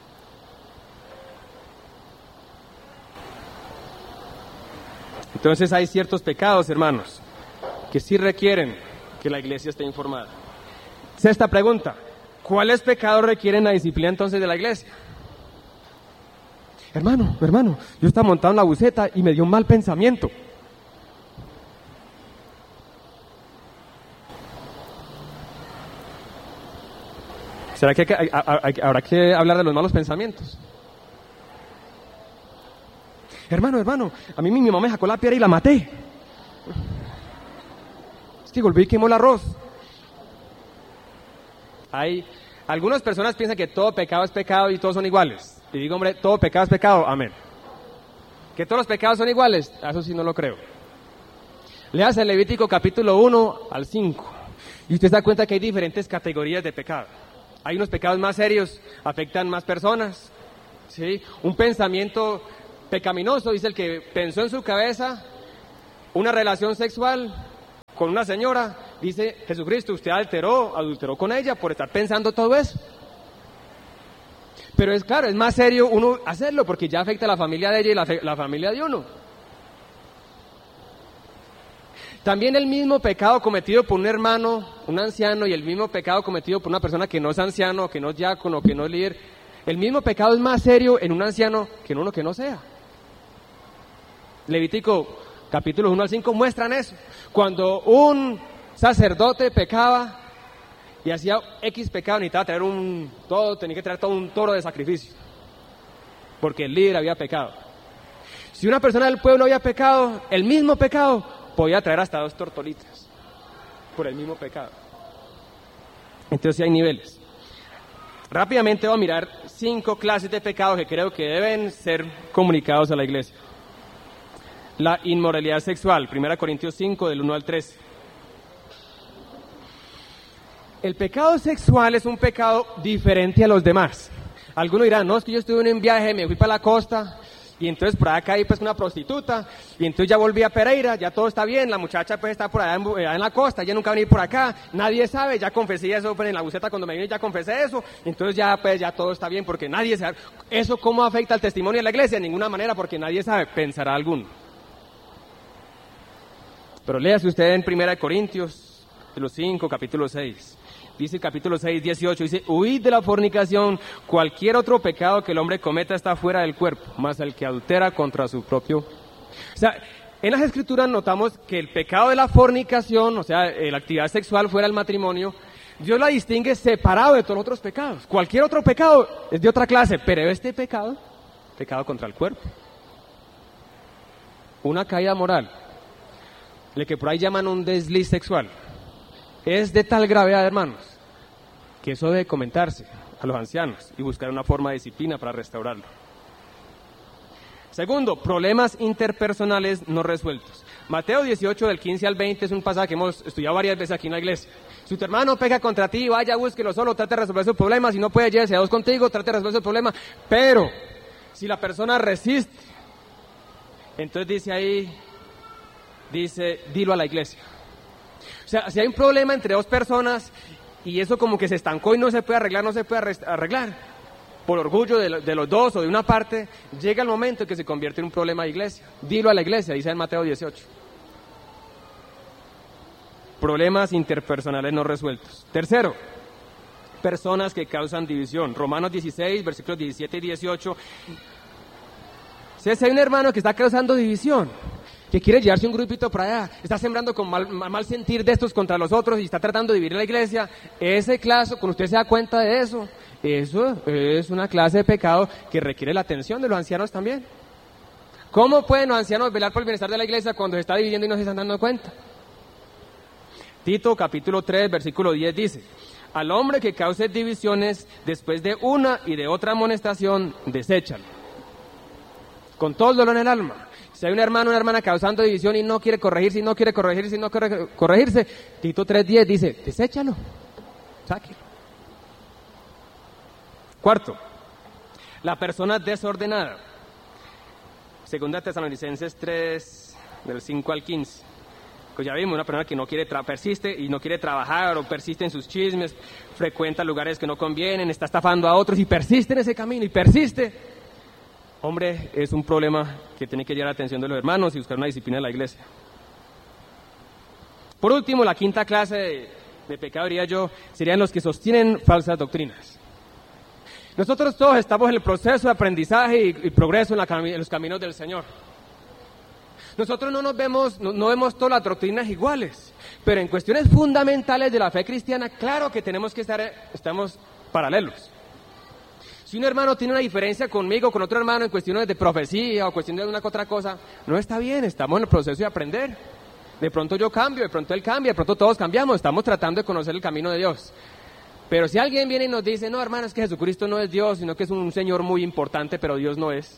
Entonces hay ciertos pecados, hermanos, que sí requieren que la iglesia esté informada. Sexta pregunta, ¿cuáles pecados requieren la disciplina entonces de la iglesia? Hermano, hermano, yo estaba montado en la buseta y me dio un mal pensamiento. ¿Será que hay, hay, hay, habrá que hablar de los malos pensamientos? Hermano, hermano, a mí mi mamá me sacó la piedra y la maté. Es que golpeé y quemó el arroz. Hay, algunas personas piensan que todo pecado es pecado y todos son iguales. Y digo, hombre, todo pecado es pecado, amén. ¿Que todos los pecados son iguales? Eso sí no lo creo. Léase el Levítico capítulo uno al cinco. Y usted se da cuenta que hay diferentes categorías de pecado. Hay unos pecados más serios, afectan más personas. ¿Sí? Un pensamiento pecaminoso, dice el que pensó en su cabeza una relación sexual con una señora, dice Jesucristo, usted alteró, adulteró con ella por estar pensando todo eso. Pero es claro, es más serio uno hacerlo porque ya afecta a la familia de ella y la, la familia de uno. También el mismo pecado cometido por un hermano, un anciano, y el mismo pecado cometido por una persona que no es anciano, que no es diácono, que no es líder, el mismo pecado es más serio en un anciano que en uno que no sea. Levítico capítulos uno al cinco muestran eso. Cuando un sacerdote pecaba y hacía X pecado, necesitaba traer un todo, tenía que traer todo un toro de sacrificio, porque el líder había pecado. Si una persona del pueblo había pecado, el mismo pecado, podía traer hasta dos tortolitas por el mismo pecado. Entonces sí hay niveles. Rápidamente voy a mirar cinco clases de pecados que creo que deben ser comunicados a la iglesia. La inmoralidad sexual, primera Corintios cinco, del uno al tres. El pecado sexual es un pecado diferente a los demás. Algunos dirán, no, es que yo estuve en un viaje, me fui para la costa, y entonces por allá caí pues una prostituta, y entonces ya volví a Pereira, ya todo está bien, la muchacha pues está por allá en, allá en la costa, ella nunca va a venir por acá, nadie sabe, ya confesé eso pues, en la buceta cuando me vine, ya confesé eso, entonces ya pues ya todo está bien porque nadie sabe. ¿Eso cómo afecta al testimonio de la iglesia? De ninguna manera, porque nadie sabe, pensará alguno. Pero léase usted en primera Corintios, de los cinco, capítulo seis. Dice el capítulo seis, dieciocho, dice, huid de la fornicación, cualquier otro pecado que el hombre cometa está fuera del cuerpo, más el que adultera contra su propio. O sea, en las escrituras notamos que el pecado de la fornicación, o sea, la actividad sexual fuera del matrimonio, Dios la distingue separado de todos los otros pecados. Cualquier otro pecado es de otra clase, pero este pecado, pecado contra el cuerpo. Una caída moral, lo que por ahí llaman un desliz sexual, es de tal gravedad, hermanos, que eso debe comentarse a los ancianos y buscar una forma de disciplina para restaurarlo. Segundo, problemas interpersonales no resueltos. Mateo dieciocho, del quince al veinte, es un pasaje que hemos estudiado varias veces aquí en la iglesia. Si tu hermano peca contra ti, vaya, búsquelo solo, trate de resolver su problema. Si no puede, llévese a dos contigo, trate de resolver su problema. Pero, si la persona resiste, entonces dice ahí, dice, dilo a la iglesia. O sea, si hay un problema entre dos personas y eso como que se estancó y no se puede arreglar, no se puede arreglar, por orgullo de, lo, de los dos o de una parte, llega el momento en que se convierte en un problema de iglesia. Dilo a la iglesia, dice en Mateo dieciocho. Problemas interpersonales no resueltos. Tercero, personas que causan división. Romanos dieciséis, versículos diecisiete y dieciocho. Si hay un hermano que está causando división, que quiere llevarse un grupito para allá, está sembrando con mal, mal, mal sentir de estos contra los otros y está tratando de dividir la iglesia, ese clase, cuando usted se da cuenta de eso, eso es una clase de pecado que requiere la atención de los ancianos también. ¿Cómo pueden los ancianos velar por el bienestar de la iglesia cuando se está dividiendo y no se están dando cuenta? Tito capítulo tres, versículo diez dice, al hombre que cause divisiones después de una y de otra amonestación, deséchalo, con todo el dolor en el alma. Si hay un hermano o una hermana causando división y no quiere corregirse, y no quiere corregirse, y no quiere corregirse, Tito tres diez dice, deséchalo, sáquelo. Cuarto, la persona desordenada. Segunda Tesalonicenses tres, del cinco al quince. Pues ya vimos, una persona que no quiere tra- persiste y no quiere trabajar o persiste en sus chismes, frecuenta lugares que no convienen, está estafando a otros y persiste en ese camino y persiste. Hombre, es un problema que tiene que llevar la atención de los hermanos y buscar una disciplina de la iglesia. Por último, la quinta clase de, de pecado, diría yo, serían los que sostienen falsas doctrinas. Nosotros todos estamos en el proceso de aprendizaje y, y progreso en, la, en los caminos del Señor. Nosotros no nos vemos, no, no vemos todas las doctrinas iguales, pero en cuestiones fundamentales de la fe cristiana, claro que tenemos que estar, estamos paralelos. Si un hermano tiene una diferencia conmigo, con otro hermano en cuestiones de profecía o cuestiones de una que otra cosa, no está bien, estamos en el proceso de aprender. De pronto yo cambio, de pronto él cambia, de pronto todos cambiamos, estamos tratando de conocer el camino de Dios. Pero si alguien viene y nos dice, no hermano, es que Jesucristo no es Dios, sino que es un Señor muy importante, pero Dios no es,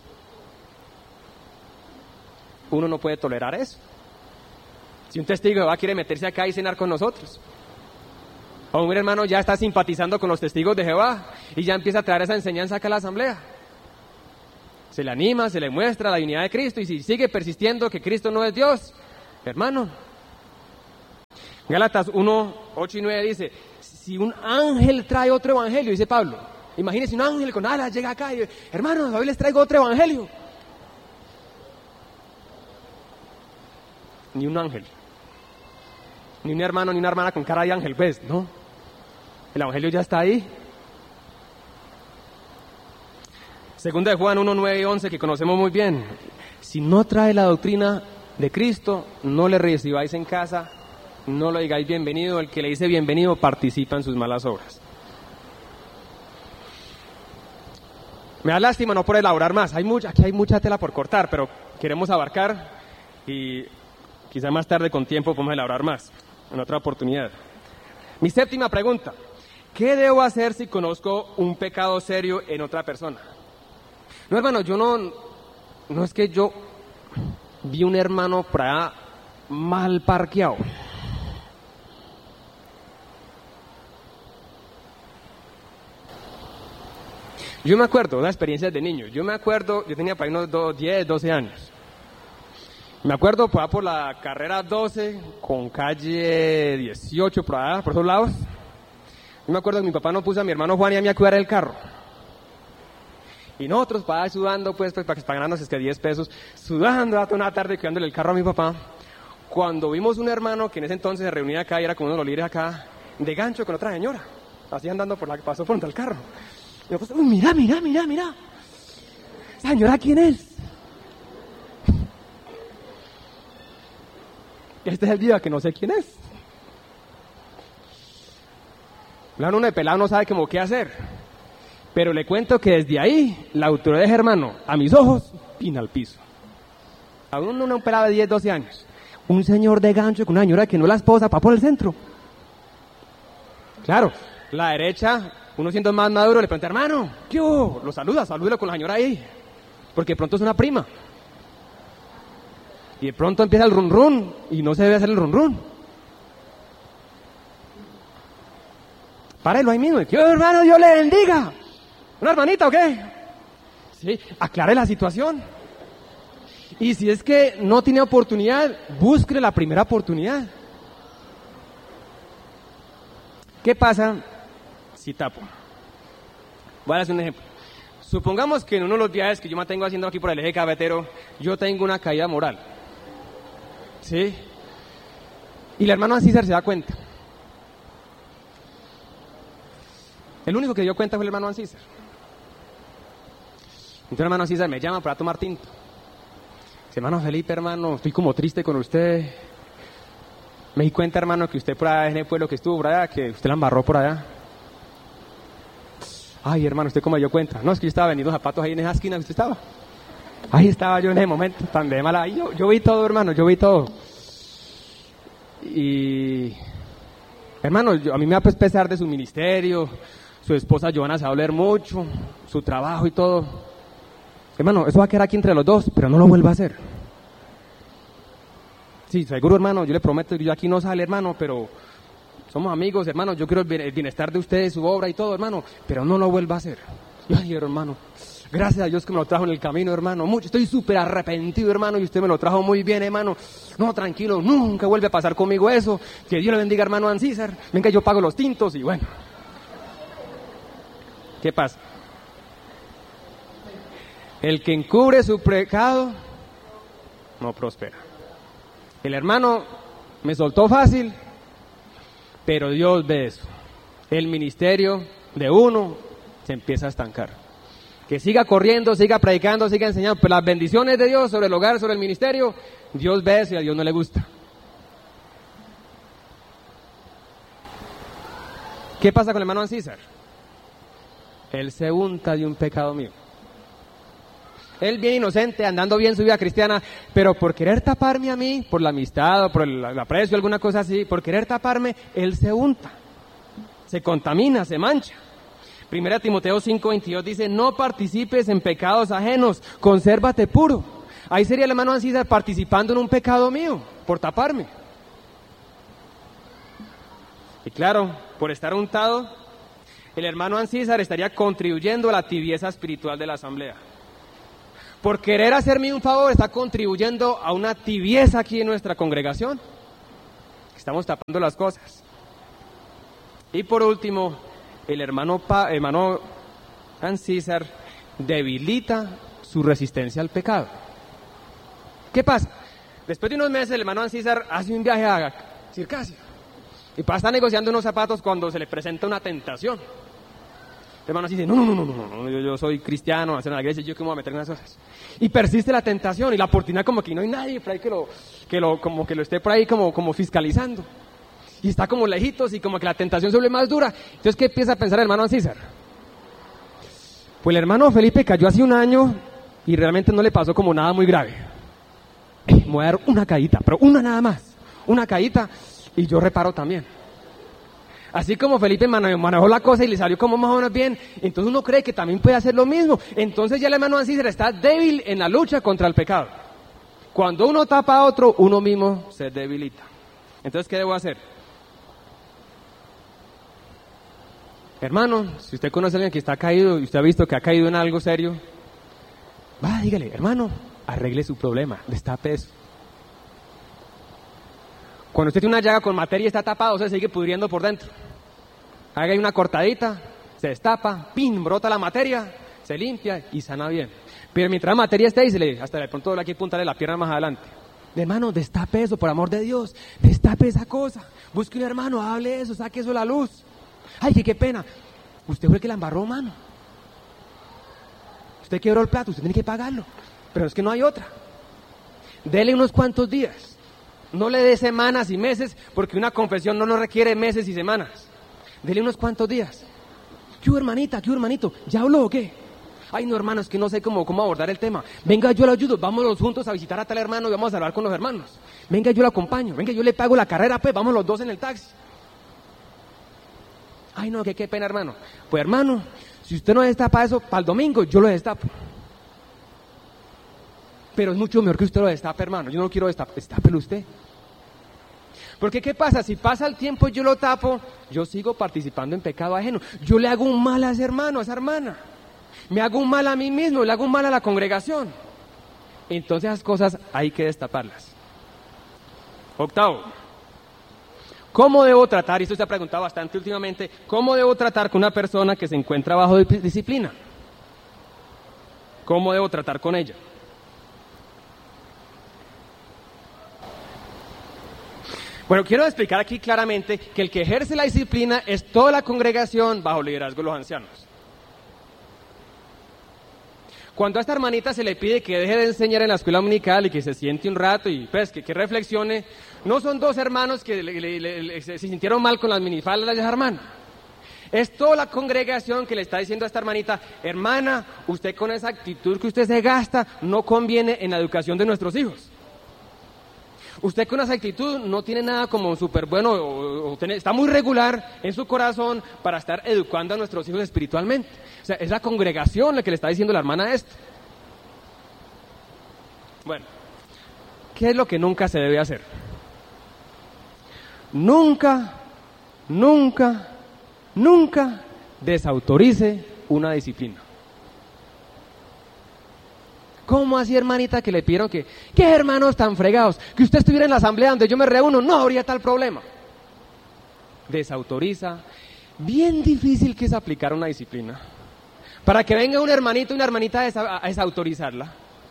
uno no puede tolerar eso. Si un testigo de Jehová quiere meterse acá y cenar con nosotros, o un hermano ya está simpatizando con los testigos de Jehová y ya empieza a traer esa enseñanza acá a la asamblea, Se le anima, se le muestra la divinidad de Cristo, y si sigue persistiendo que Cristo no es Dios, hermano. Gálatas uno, ocho y nueve dice, si un ángel trae otro evangelio, dice Pablo, imagínese un ángel con alas llega acá y, hermanos, hoy les traigo otro evangelio. Ni un ángel, ni un hermano, ni una hermana con cara de ángel, pues, ¿no? El evangelio ya está ahí. Segunda de Juan uno, nueve y once, que conocemos muy bien. Si no trae la doctrina de Cristo, no le recibáis en casa, no lo digáis bienvenido. El que le dice bienvenido participa en sus malas obras. Me da lástima no poder elaborar más. Hay mucha, aquí hay mucha tela por cortar, pero queremos abarcar y quizá más tarde con tiempo podemos elaborar más, en otra oportunidad. Mi séptima pregunta. ¿Qué debo hacer si conozco un pecado serio en otra persona? No, hermano, yo no, no es que yo vi un hermano por allá mal parqueado. Yo me acuerdo de las experiencias de niño. Yo me acuerdo, yo tenía para ahí unos diez, doce años. Me acuerdo por allá por la carrera doce, con calle dieciocho, por allá, por esos lados. Yo me acuerdo que mi papá no puso a mi hermano Juan y a mí a cuidar el carro. Y nosotros, para allá sudando, pues, pues para ganarnos es que diez pesos, sudando hasta una tarde cuidándole el carro a mi papá. Cuando vimos un hermano que en ese entonces se reunía acá y era como uno de los líderes acá, de gancho con otra señora, así andando por la que pasó frente al carro. Y yo, pues, uy, mira, mira, mira, mira. ¿Esa señora quién es? Este es el día que no sé quién es. Uno de pelado no sabe cómo qué hacer. Pero le cuento que desde ahí, la autoridad de ese hermano, a mis ojos, pina al piso. A uno un pelado de diez, doce años. Un señor de gancho con una señora que no es la esposa, pa' por el centro. Claro, la derecha, uno siendo más maduro, le pregunta, hermano, ¿qué hubo? Lo saluda, salúdelo con la señora ahí. Porque de pronto es una prima. Y de pronto empieza el run run y no se debe hacer el run run. Párelo ahí mismo. ¿Qué hermano? Dios le bendiga. ¿Una hermanita o qué? Sí, aclare la situación. Y si es que no tiene oportunidad, busque la primera oportunidad. ¿Qué pasa si tapo? Voy a hacer un ejemplo. Supongamos que en uno de los viajes que yo me tengo haciendo aquí por el eje cafetero, yo tengo una caída moral. ¿Sí? Y el hermano Ancísar se da cuenta. El único que dio cuenta fue el hermano Ancísar. Entonces el hermano Ancísar me llama para tomar tinto. Dice, hermano Felipe, hermano, estoy como triste con usted. Me di cuenta, hermano, que usted por allá en el pueblo que estuvo por allá, que usted la embarró por allá. Ay, hermano, ¿usted cómo dio cuenta? No, es que yo estaba vendiendo zapatos ahí en esa esquina que usted estaba. Ahí estaba yo en ese momento, tan de mala. Yo, yo vi todo, hermano, yo vi todo. Y, hermano, yo, a mí me va a pesar de su ministerio. Su esposa Joana se va a doler mucho, su trabajo y todo. Hermano, eso va a quedar aquí entre los dos, pero no lo vuelva a hacer. Sí, seguro, hermano, yo le prometo, yo aquí no sale, hermano, pero somos amigos, hermano, yo quiero el bienestar de ustedes, su obra y todo, hermano, pero no lo vuelva a hacer. Ay, hermano, gracias a Dios que me lo trajo en el camino, hermano, mucho, estoy súper arrepentido, hermano, y usted me lo trajo muy bien, hermano. No, tranquilo, nunca vuelve a pasar conmigo eso. Que Dios le bendiga, hermano Ancísar. Venga, yo pago los tintos y bueno. ¿Qué pasa? El que encubre su pecado no prospera. El hermano me soltó fácil, pero Dios ve eso. El ministerio de uno se empieza a estancar. Que siga corriendo, siga predicando, siga enseñando, pero las bendiciones de Dios sobre el hogar, sobre el ministerio, Dios ve eso y a Dios no le gusta. ¿Qué pasa con el hermano Ancísar? Él se unta de un pecado mío. Él bien inocente, andando bien su vida cristiana, pero por querer taparme a mí, por la amistad o por el, el aprecio, alguna cosa así, por querer taparme, él se unta, se contamina, se mancha. Primera Timoteo cinco veintidós dice, no participes en pecados ajenos, consérvate puro. Ahí sería el hermano Ancísar participando en un pecado mío, por taparme. Y claro, por estar untado, el hermano Ancísar estaría contribuyendo a la tibieza espiritual de la asamblea. por querer hacerme un favor, está contribuyendo a una tibieza aquí en nuestra congregación. Estamos tapando las cosas. Y por último, el hermano, pa, hermano Ancísar debilita su resistencia al pecado. ¿Qué pasa? Después de unos meses, el hermano Ancísar hace un viaje a Circasia y para estar negociando unos zapatos cuando se le presenta una tentación. El hermano dice, no, no, no, no, no, no, yo, yo soy cristiano, hacer una iglesia, yo que me voy a meter en unas cosas. Y persiste la tentación y la oportunidad como que no hay nadie por ahí que lo, que lo, como que lo esté por ahí como, como fiscalizando. Y está como lejitos y como que la tentación se vuelve más dura. Entonces, ¿qué empieza a pensar el hermano Ancísar? Pues el hermano Felipe cayó hace un año y realmente no le pasó como nada muy grave. Me voy a dar una caída, pero una nada más, una caída y yo reparo también. Así como Felipe manejó la cosa y le salió como más o menos bien, entonces uno cree que también puede hacer lo mismo. Entonces ya el hermano Ancísar está débil en la lucha contra el pecado. Cuando uno tapa a otro, uno mismo se debilita. Entonces, ¿qué debo hacer? Hermano, si usted conoce a alguien que está caído y usted ha visto que ha caído en algo serio, va, dígale, hermano, arregle su problema, destape eso. Cuando usted tiene una llaga con materia y está tapado, se sigue pudriendo por dentro. Haga ahí una cortadita, se destapa, pin, brota la materia, se limpia y sana bien. Pero mientras la materia esté ahí, se le, hasta de pronto le hay que puntarle la pierna más adelante. Hermano, destape eso, por amor de Dios, destape esa cosa. Busque un hermano, hable eso, saque eso a la luz. Ay, que qué pena. Usted fue el que la embarró, mano. Usted quebró el plato, usted tiene que pagarlo. Pero es que no hay otra. Dele unos cuantos días. No le dé semanas y meses, porque una confesión no nos requiere meses y semanas. Dele unos cuantos días. ¿Qué hubo, hermanita? ¿Qué hubo, hermanito? ¿Ya habló o qué? Ay, no, hermano, es que no sé cómo, cómo abordar el tema. Venga, yo lo ayudo, vámonos juntos a visitar a tal hermano y vamos a hablar con los hermanos. Venga, yo lo acompaño. Venga, yo le pago la carrera, pues, vamos los dos en el taxi. Ay, no, que qué pena, hermano. Pues, hermano, si usted no destapa eso para el domingo, yo lo destapo. Pero es mucho mejor que usted lo destape, hermano. Yo no quiero destapar, destápelo usted. Porque ¿qué pasa? Si pasa el tiempo y yo lo tapo, yo sigo participando en pecado ajeno. Yo le hago un mal a ese hermano, a esa hermana. Me hago un mal a mí mismo, le hago un mal a la congregación. Entonces esas cosas hay que destaparlas. Octavo. ¿Cómo debo tratar? Y esto se ha preguntado bastante últimamente. ¿Cómo debo tratar con una persona que se encuentra bajo disciplina? ¿Cómo debo tratar con ella? Bueno, quiero explicar aquí claramente que el que ejerce la disciplina es toda la congregación bajo liderazgo de los ancianos. Cuando a esta hermanita se le pide que deje de enseñar en la escuela dominical y que se siente un rato y pues que, que reflexione, no son dos hermanos que le, le, le, le, se sintieron mal con las minifaldas de esa hermana. Es toda la congregación que le está diciendo a esta hermanita, hermana, usted con esa actitud que usted se gasta no conviene en la educación de nuestros hijos. Usted con esa actitud no tiene nada como súper bueno, o, o tiene, está muy regular en su corazón para estar educando a nuestros hijos espiritualmente. O sea, es la congregación la que le está diciendo a la hermana esto. Bueno, ¿qué es lo que nunca se debe hacer? Nunca, nunca, nunca desautorice una disciplina. ¿Cómo así, hermanita, que le pidieron que, qué hermanos tan fregados, que usted estuviera en la asamblea donde yo me reúno, no habría tal problema? Desautoriza. Bien difícil que es aplicar una disciplina. Para que venga un hermanito y una hermanita a, desa, a desautorizarla.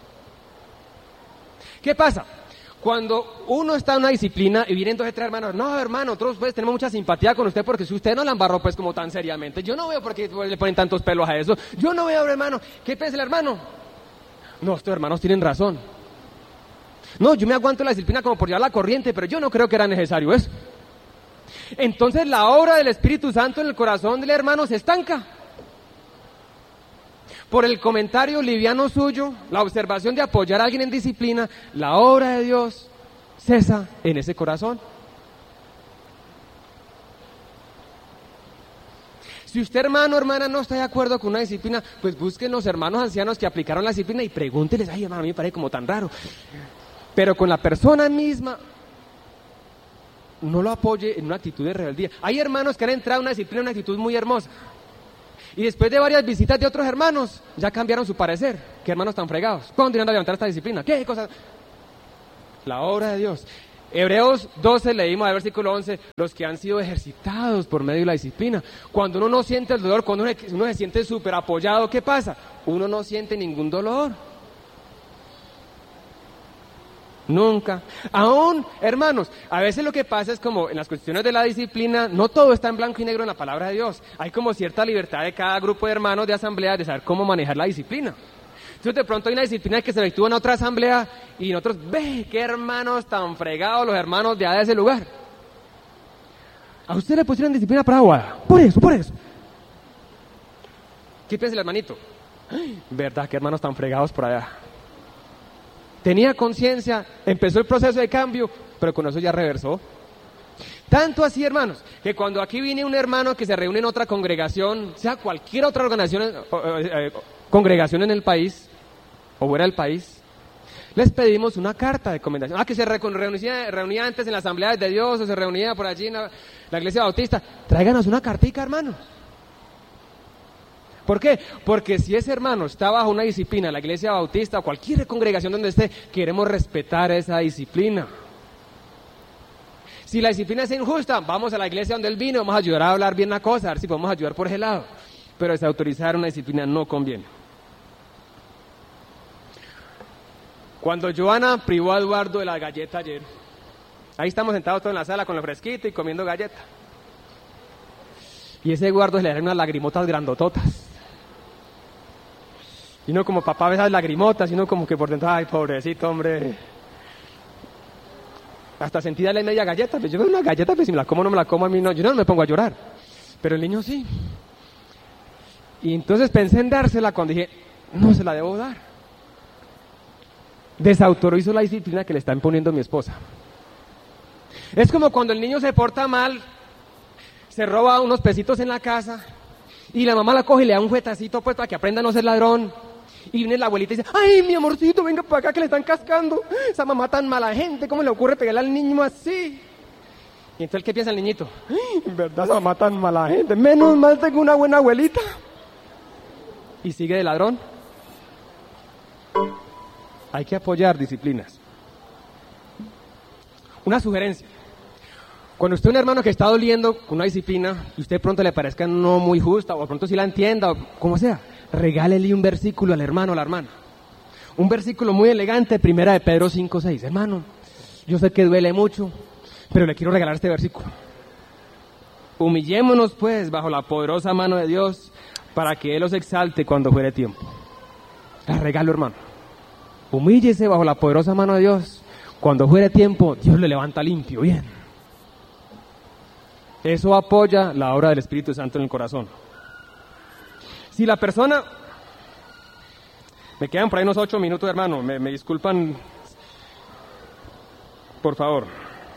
¿Qué pasa? Cuando uno está en una disciplina y vienen dos o tres hermanos, no, hermano, nosotros pues tenemos mucha simpatía con usted porque si usted no la embarró pues como tan seriamente, yo no veo por qué le ponen tantos pelos a eso, yo no veo, hermano, ¿qué piensa el hermano? No, estos hermanos tienen razón. No, yo me aguanto la disciplina como por llevar la corriente, pero yo no creo que era necesario eso. Entonces la obra del Espíritu Santo en el corazón del hermano se estanca. Por el comentario liviano suyo, la observación de apoyar a alguien en disciplina, la obra de Dios cesa en ese corazón. Si usted, hermano o hermana, no está de acuerdo con una disciplina, pues busquen los hermanos ancianos que aplicaron la disciplina y pregúnteles, ay, hermano, a mí me parece como tan raro. Pero con la persona misma, no lo apoye en una actitud de rebeldía. Hay hermanos que han entrado en una disciplina, en una actitud muy hermosa. Y después de varias visitas de otros hermanos, ya cambiaron su parecer. qué hermanos tan fregados. ¿Cuándo irán a levantar esta disciplina? ¿Qué cosa? La obra de Dios. Hebreos doce, leímos al versículo once, los que han sido ejercitados por medio de la disciplina. Cuando uno no siente el dolor, cuando uno, uno se siente súper apoyado, ¿qué pasa? Uno no siente ningún dolor. Nunca. Aún, hermanos, a veces lo que pasa es como en las cuestiones de la disciplina, no todo está en blanco y negro en la palabra de Dios. Hay como cierta libertad de cada grupo de hermanos de asamblea de saber cómo manejar la disciplina. Entonces de pronto hay una disciplina que se efectúa en otra asamblea y nosotros, ve, qué hermanos tan fregados los hermanos de, de ese lugar. A usted le pusieron disciplina para Aguada, por eso, por eso. ¿Qué piensa el hermanito? Ay, verdad, qué hermanos tan fregados por allá. Tenía conciencia, empezó el proceso de cambio, pero con eso ya reversó. Tanto así, hermanos, que cuando aquí viene un hermano que se reúne en otra congregación, sea cualquier otra organización, eh, eh, congregación en el país, o fuera del país, les pedimos una carta de recomendación. Ah, que se reunía, reunía antes en la Asamblea de Dios, o se reunía por allí en la, la Iglesia Bautista. Tráiganos una cartica, hermanos. ¿Por qué? Porque si ese hermano está bajo una disciplina, la Iglesia Bautista o cualquier congregación donde esté, queremos respetar esa disciplina. Si la disciplina es injusta, vamos a la iglesia donde él vino, vamos a ayudar a hablar bien la cosa, a ver si podemos ayudar por ese lado. Pero desautorizar una disciplina no conviene. Cuando Joana privó a Eduardo de la galleta ayer, ahí estamos sentados todos en la sala con el fresquito y comiendo galleta. Y ese Eduardo se le dan unas lagrimotas grandototas. Y no como papá ve esas lagrimotas, sino como que por dentro, ay, pobrecito, hombre. Hasta sentí darle media galleta, pues yo veo una galleta, pues si me la como no me la como a mí, no, yo no me pongo a llorar. Pero el niño sí. Y entonces pensé en dársela cuando dije, no se la debo dar. Desautorizó la disciplina que le está imponiendo mi esposa. Es como cuando el niño se porta mal, se roba unos pesitos en la casa, y la mamá la coge y le da un juetacito pues para que aprenda a no ser ladrón. Y viene la abuelita y dice, ay, mi amorcito, venga para acá que le están cascando. Esa mamá tan mala gente, ¿cómo le ocurre pegarle al niño así? Y entonces, ¿qué piensa el niñito? Ay, en verdad, esa mamá tan mala gente. Menos mal tengo una buena abuelita. Y sigue de ladrón. Hay que apoyar disciplinas. Una sugerencia. Cuando usted es un hermano que está doliendo con una disciplina y usted pronto le parezca no muy justa, o pronto sí la entienda, o como sea, regálele un versículo al hermano o a la hermana. Un versículo muy elegante, primera de Pedro cinco seis. Hermano, yo sé que duele mucho, pero le quiero regalar este versículo. Humillémonos pues bajo la poderosa mano de Dios para que Él los exalte cuando fuere tiempo. La regalo, hermano. Humíllese bajo la poderosa mano de Dios. Cuando fuere tiempo, Dios le levanta limpio, bien. Eso apoya la obra del Espíritu Santo en el corazón. Si la persona... Me quedan por ahí unos ocho minutos, hermano. Me, me disculpan. Por favor.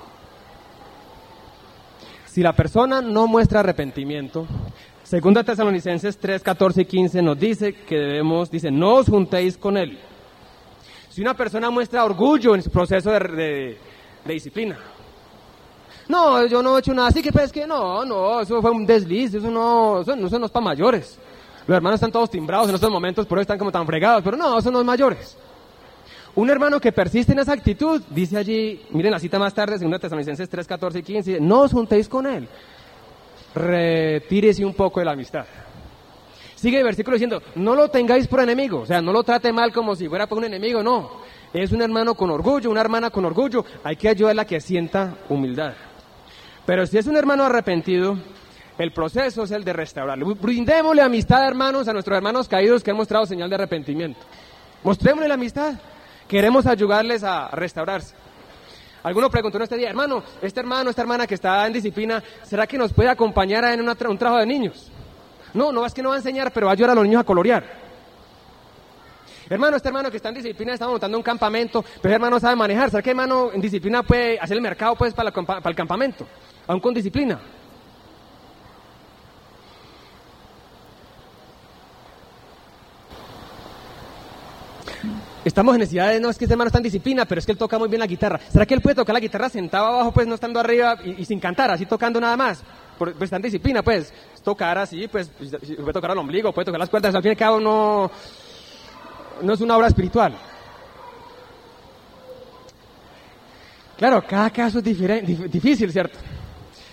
Si la persona no muestra arrepentimiento, Segunda Tesalonicenses tres, catorce y quince nos dice que debemos, dice, no os juntéis con él. Si una persona muestra orgullo en su proceso de, de, de disciplina, no, yo no he hecho nada así, que pues que no, no, eso fue un desliz, eso no, eso, eso no es para mayores. Los hermanos están todos timbrados en estos momentos, por eso están como tan fregados, pero no, eso no es mayores. Un hermano que persiste en esa actitud, dice allí, miren la cita más tarde, Segunda Tesalonicenses tres, catorce y quince, dice, no os juntéis con él, retírese un poco de la amistad. Sigue el versículo diciendo, no lo tengáis por enemigo, o sea, no lo trate mal como si fuera por un enemigo, no. Es un hermano con orgullo, una hermana con orgullo, hay que ayudarla a que sienta humildad. Pero si es un hermano arrepentido, el proceso es el de restaurarlo. Brindémosle amistad, hermanos, a nuestros hermanos caídos que han mostrado señal de arrepentimiento. Mostrémosle la amistad. Queremos ayudarles a restaurarse. Alguno preguntó en este día, hermano, este hermano, esta hermana que está en disciplina, ¿será que nos puede acompañar en una tra- un trabajo de niños? No, no es que no va a enseñar, pero va a ayudar a los niños a colorear. Hermano, este hermano que está en disciplina está montando un campamento, pero ese hermano sabe manejar. ¿Será que hermano en disciplina puede hacer el mercado pues para, la, para el campamento? Aún con disciplina. Estamos en necesidad de, no es que este hermano está en disciplina, pero es que él toca muy bien la guitarra. ¿Será que él puede tocar la guitarra sentado abajo, pues no estando arriba y, y sin cantar, así tocando nada más? Por, pues está en disciplina, pues, tocar así, pues, puede tocar al ombligo, puede tocar las cuerdas, al fin y al cabo no... no es una obra espiritual. Claro, cada caso es diferente, difícil, ¿cierto?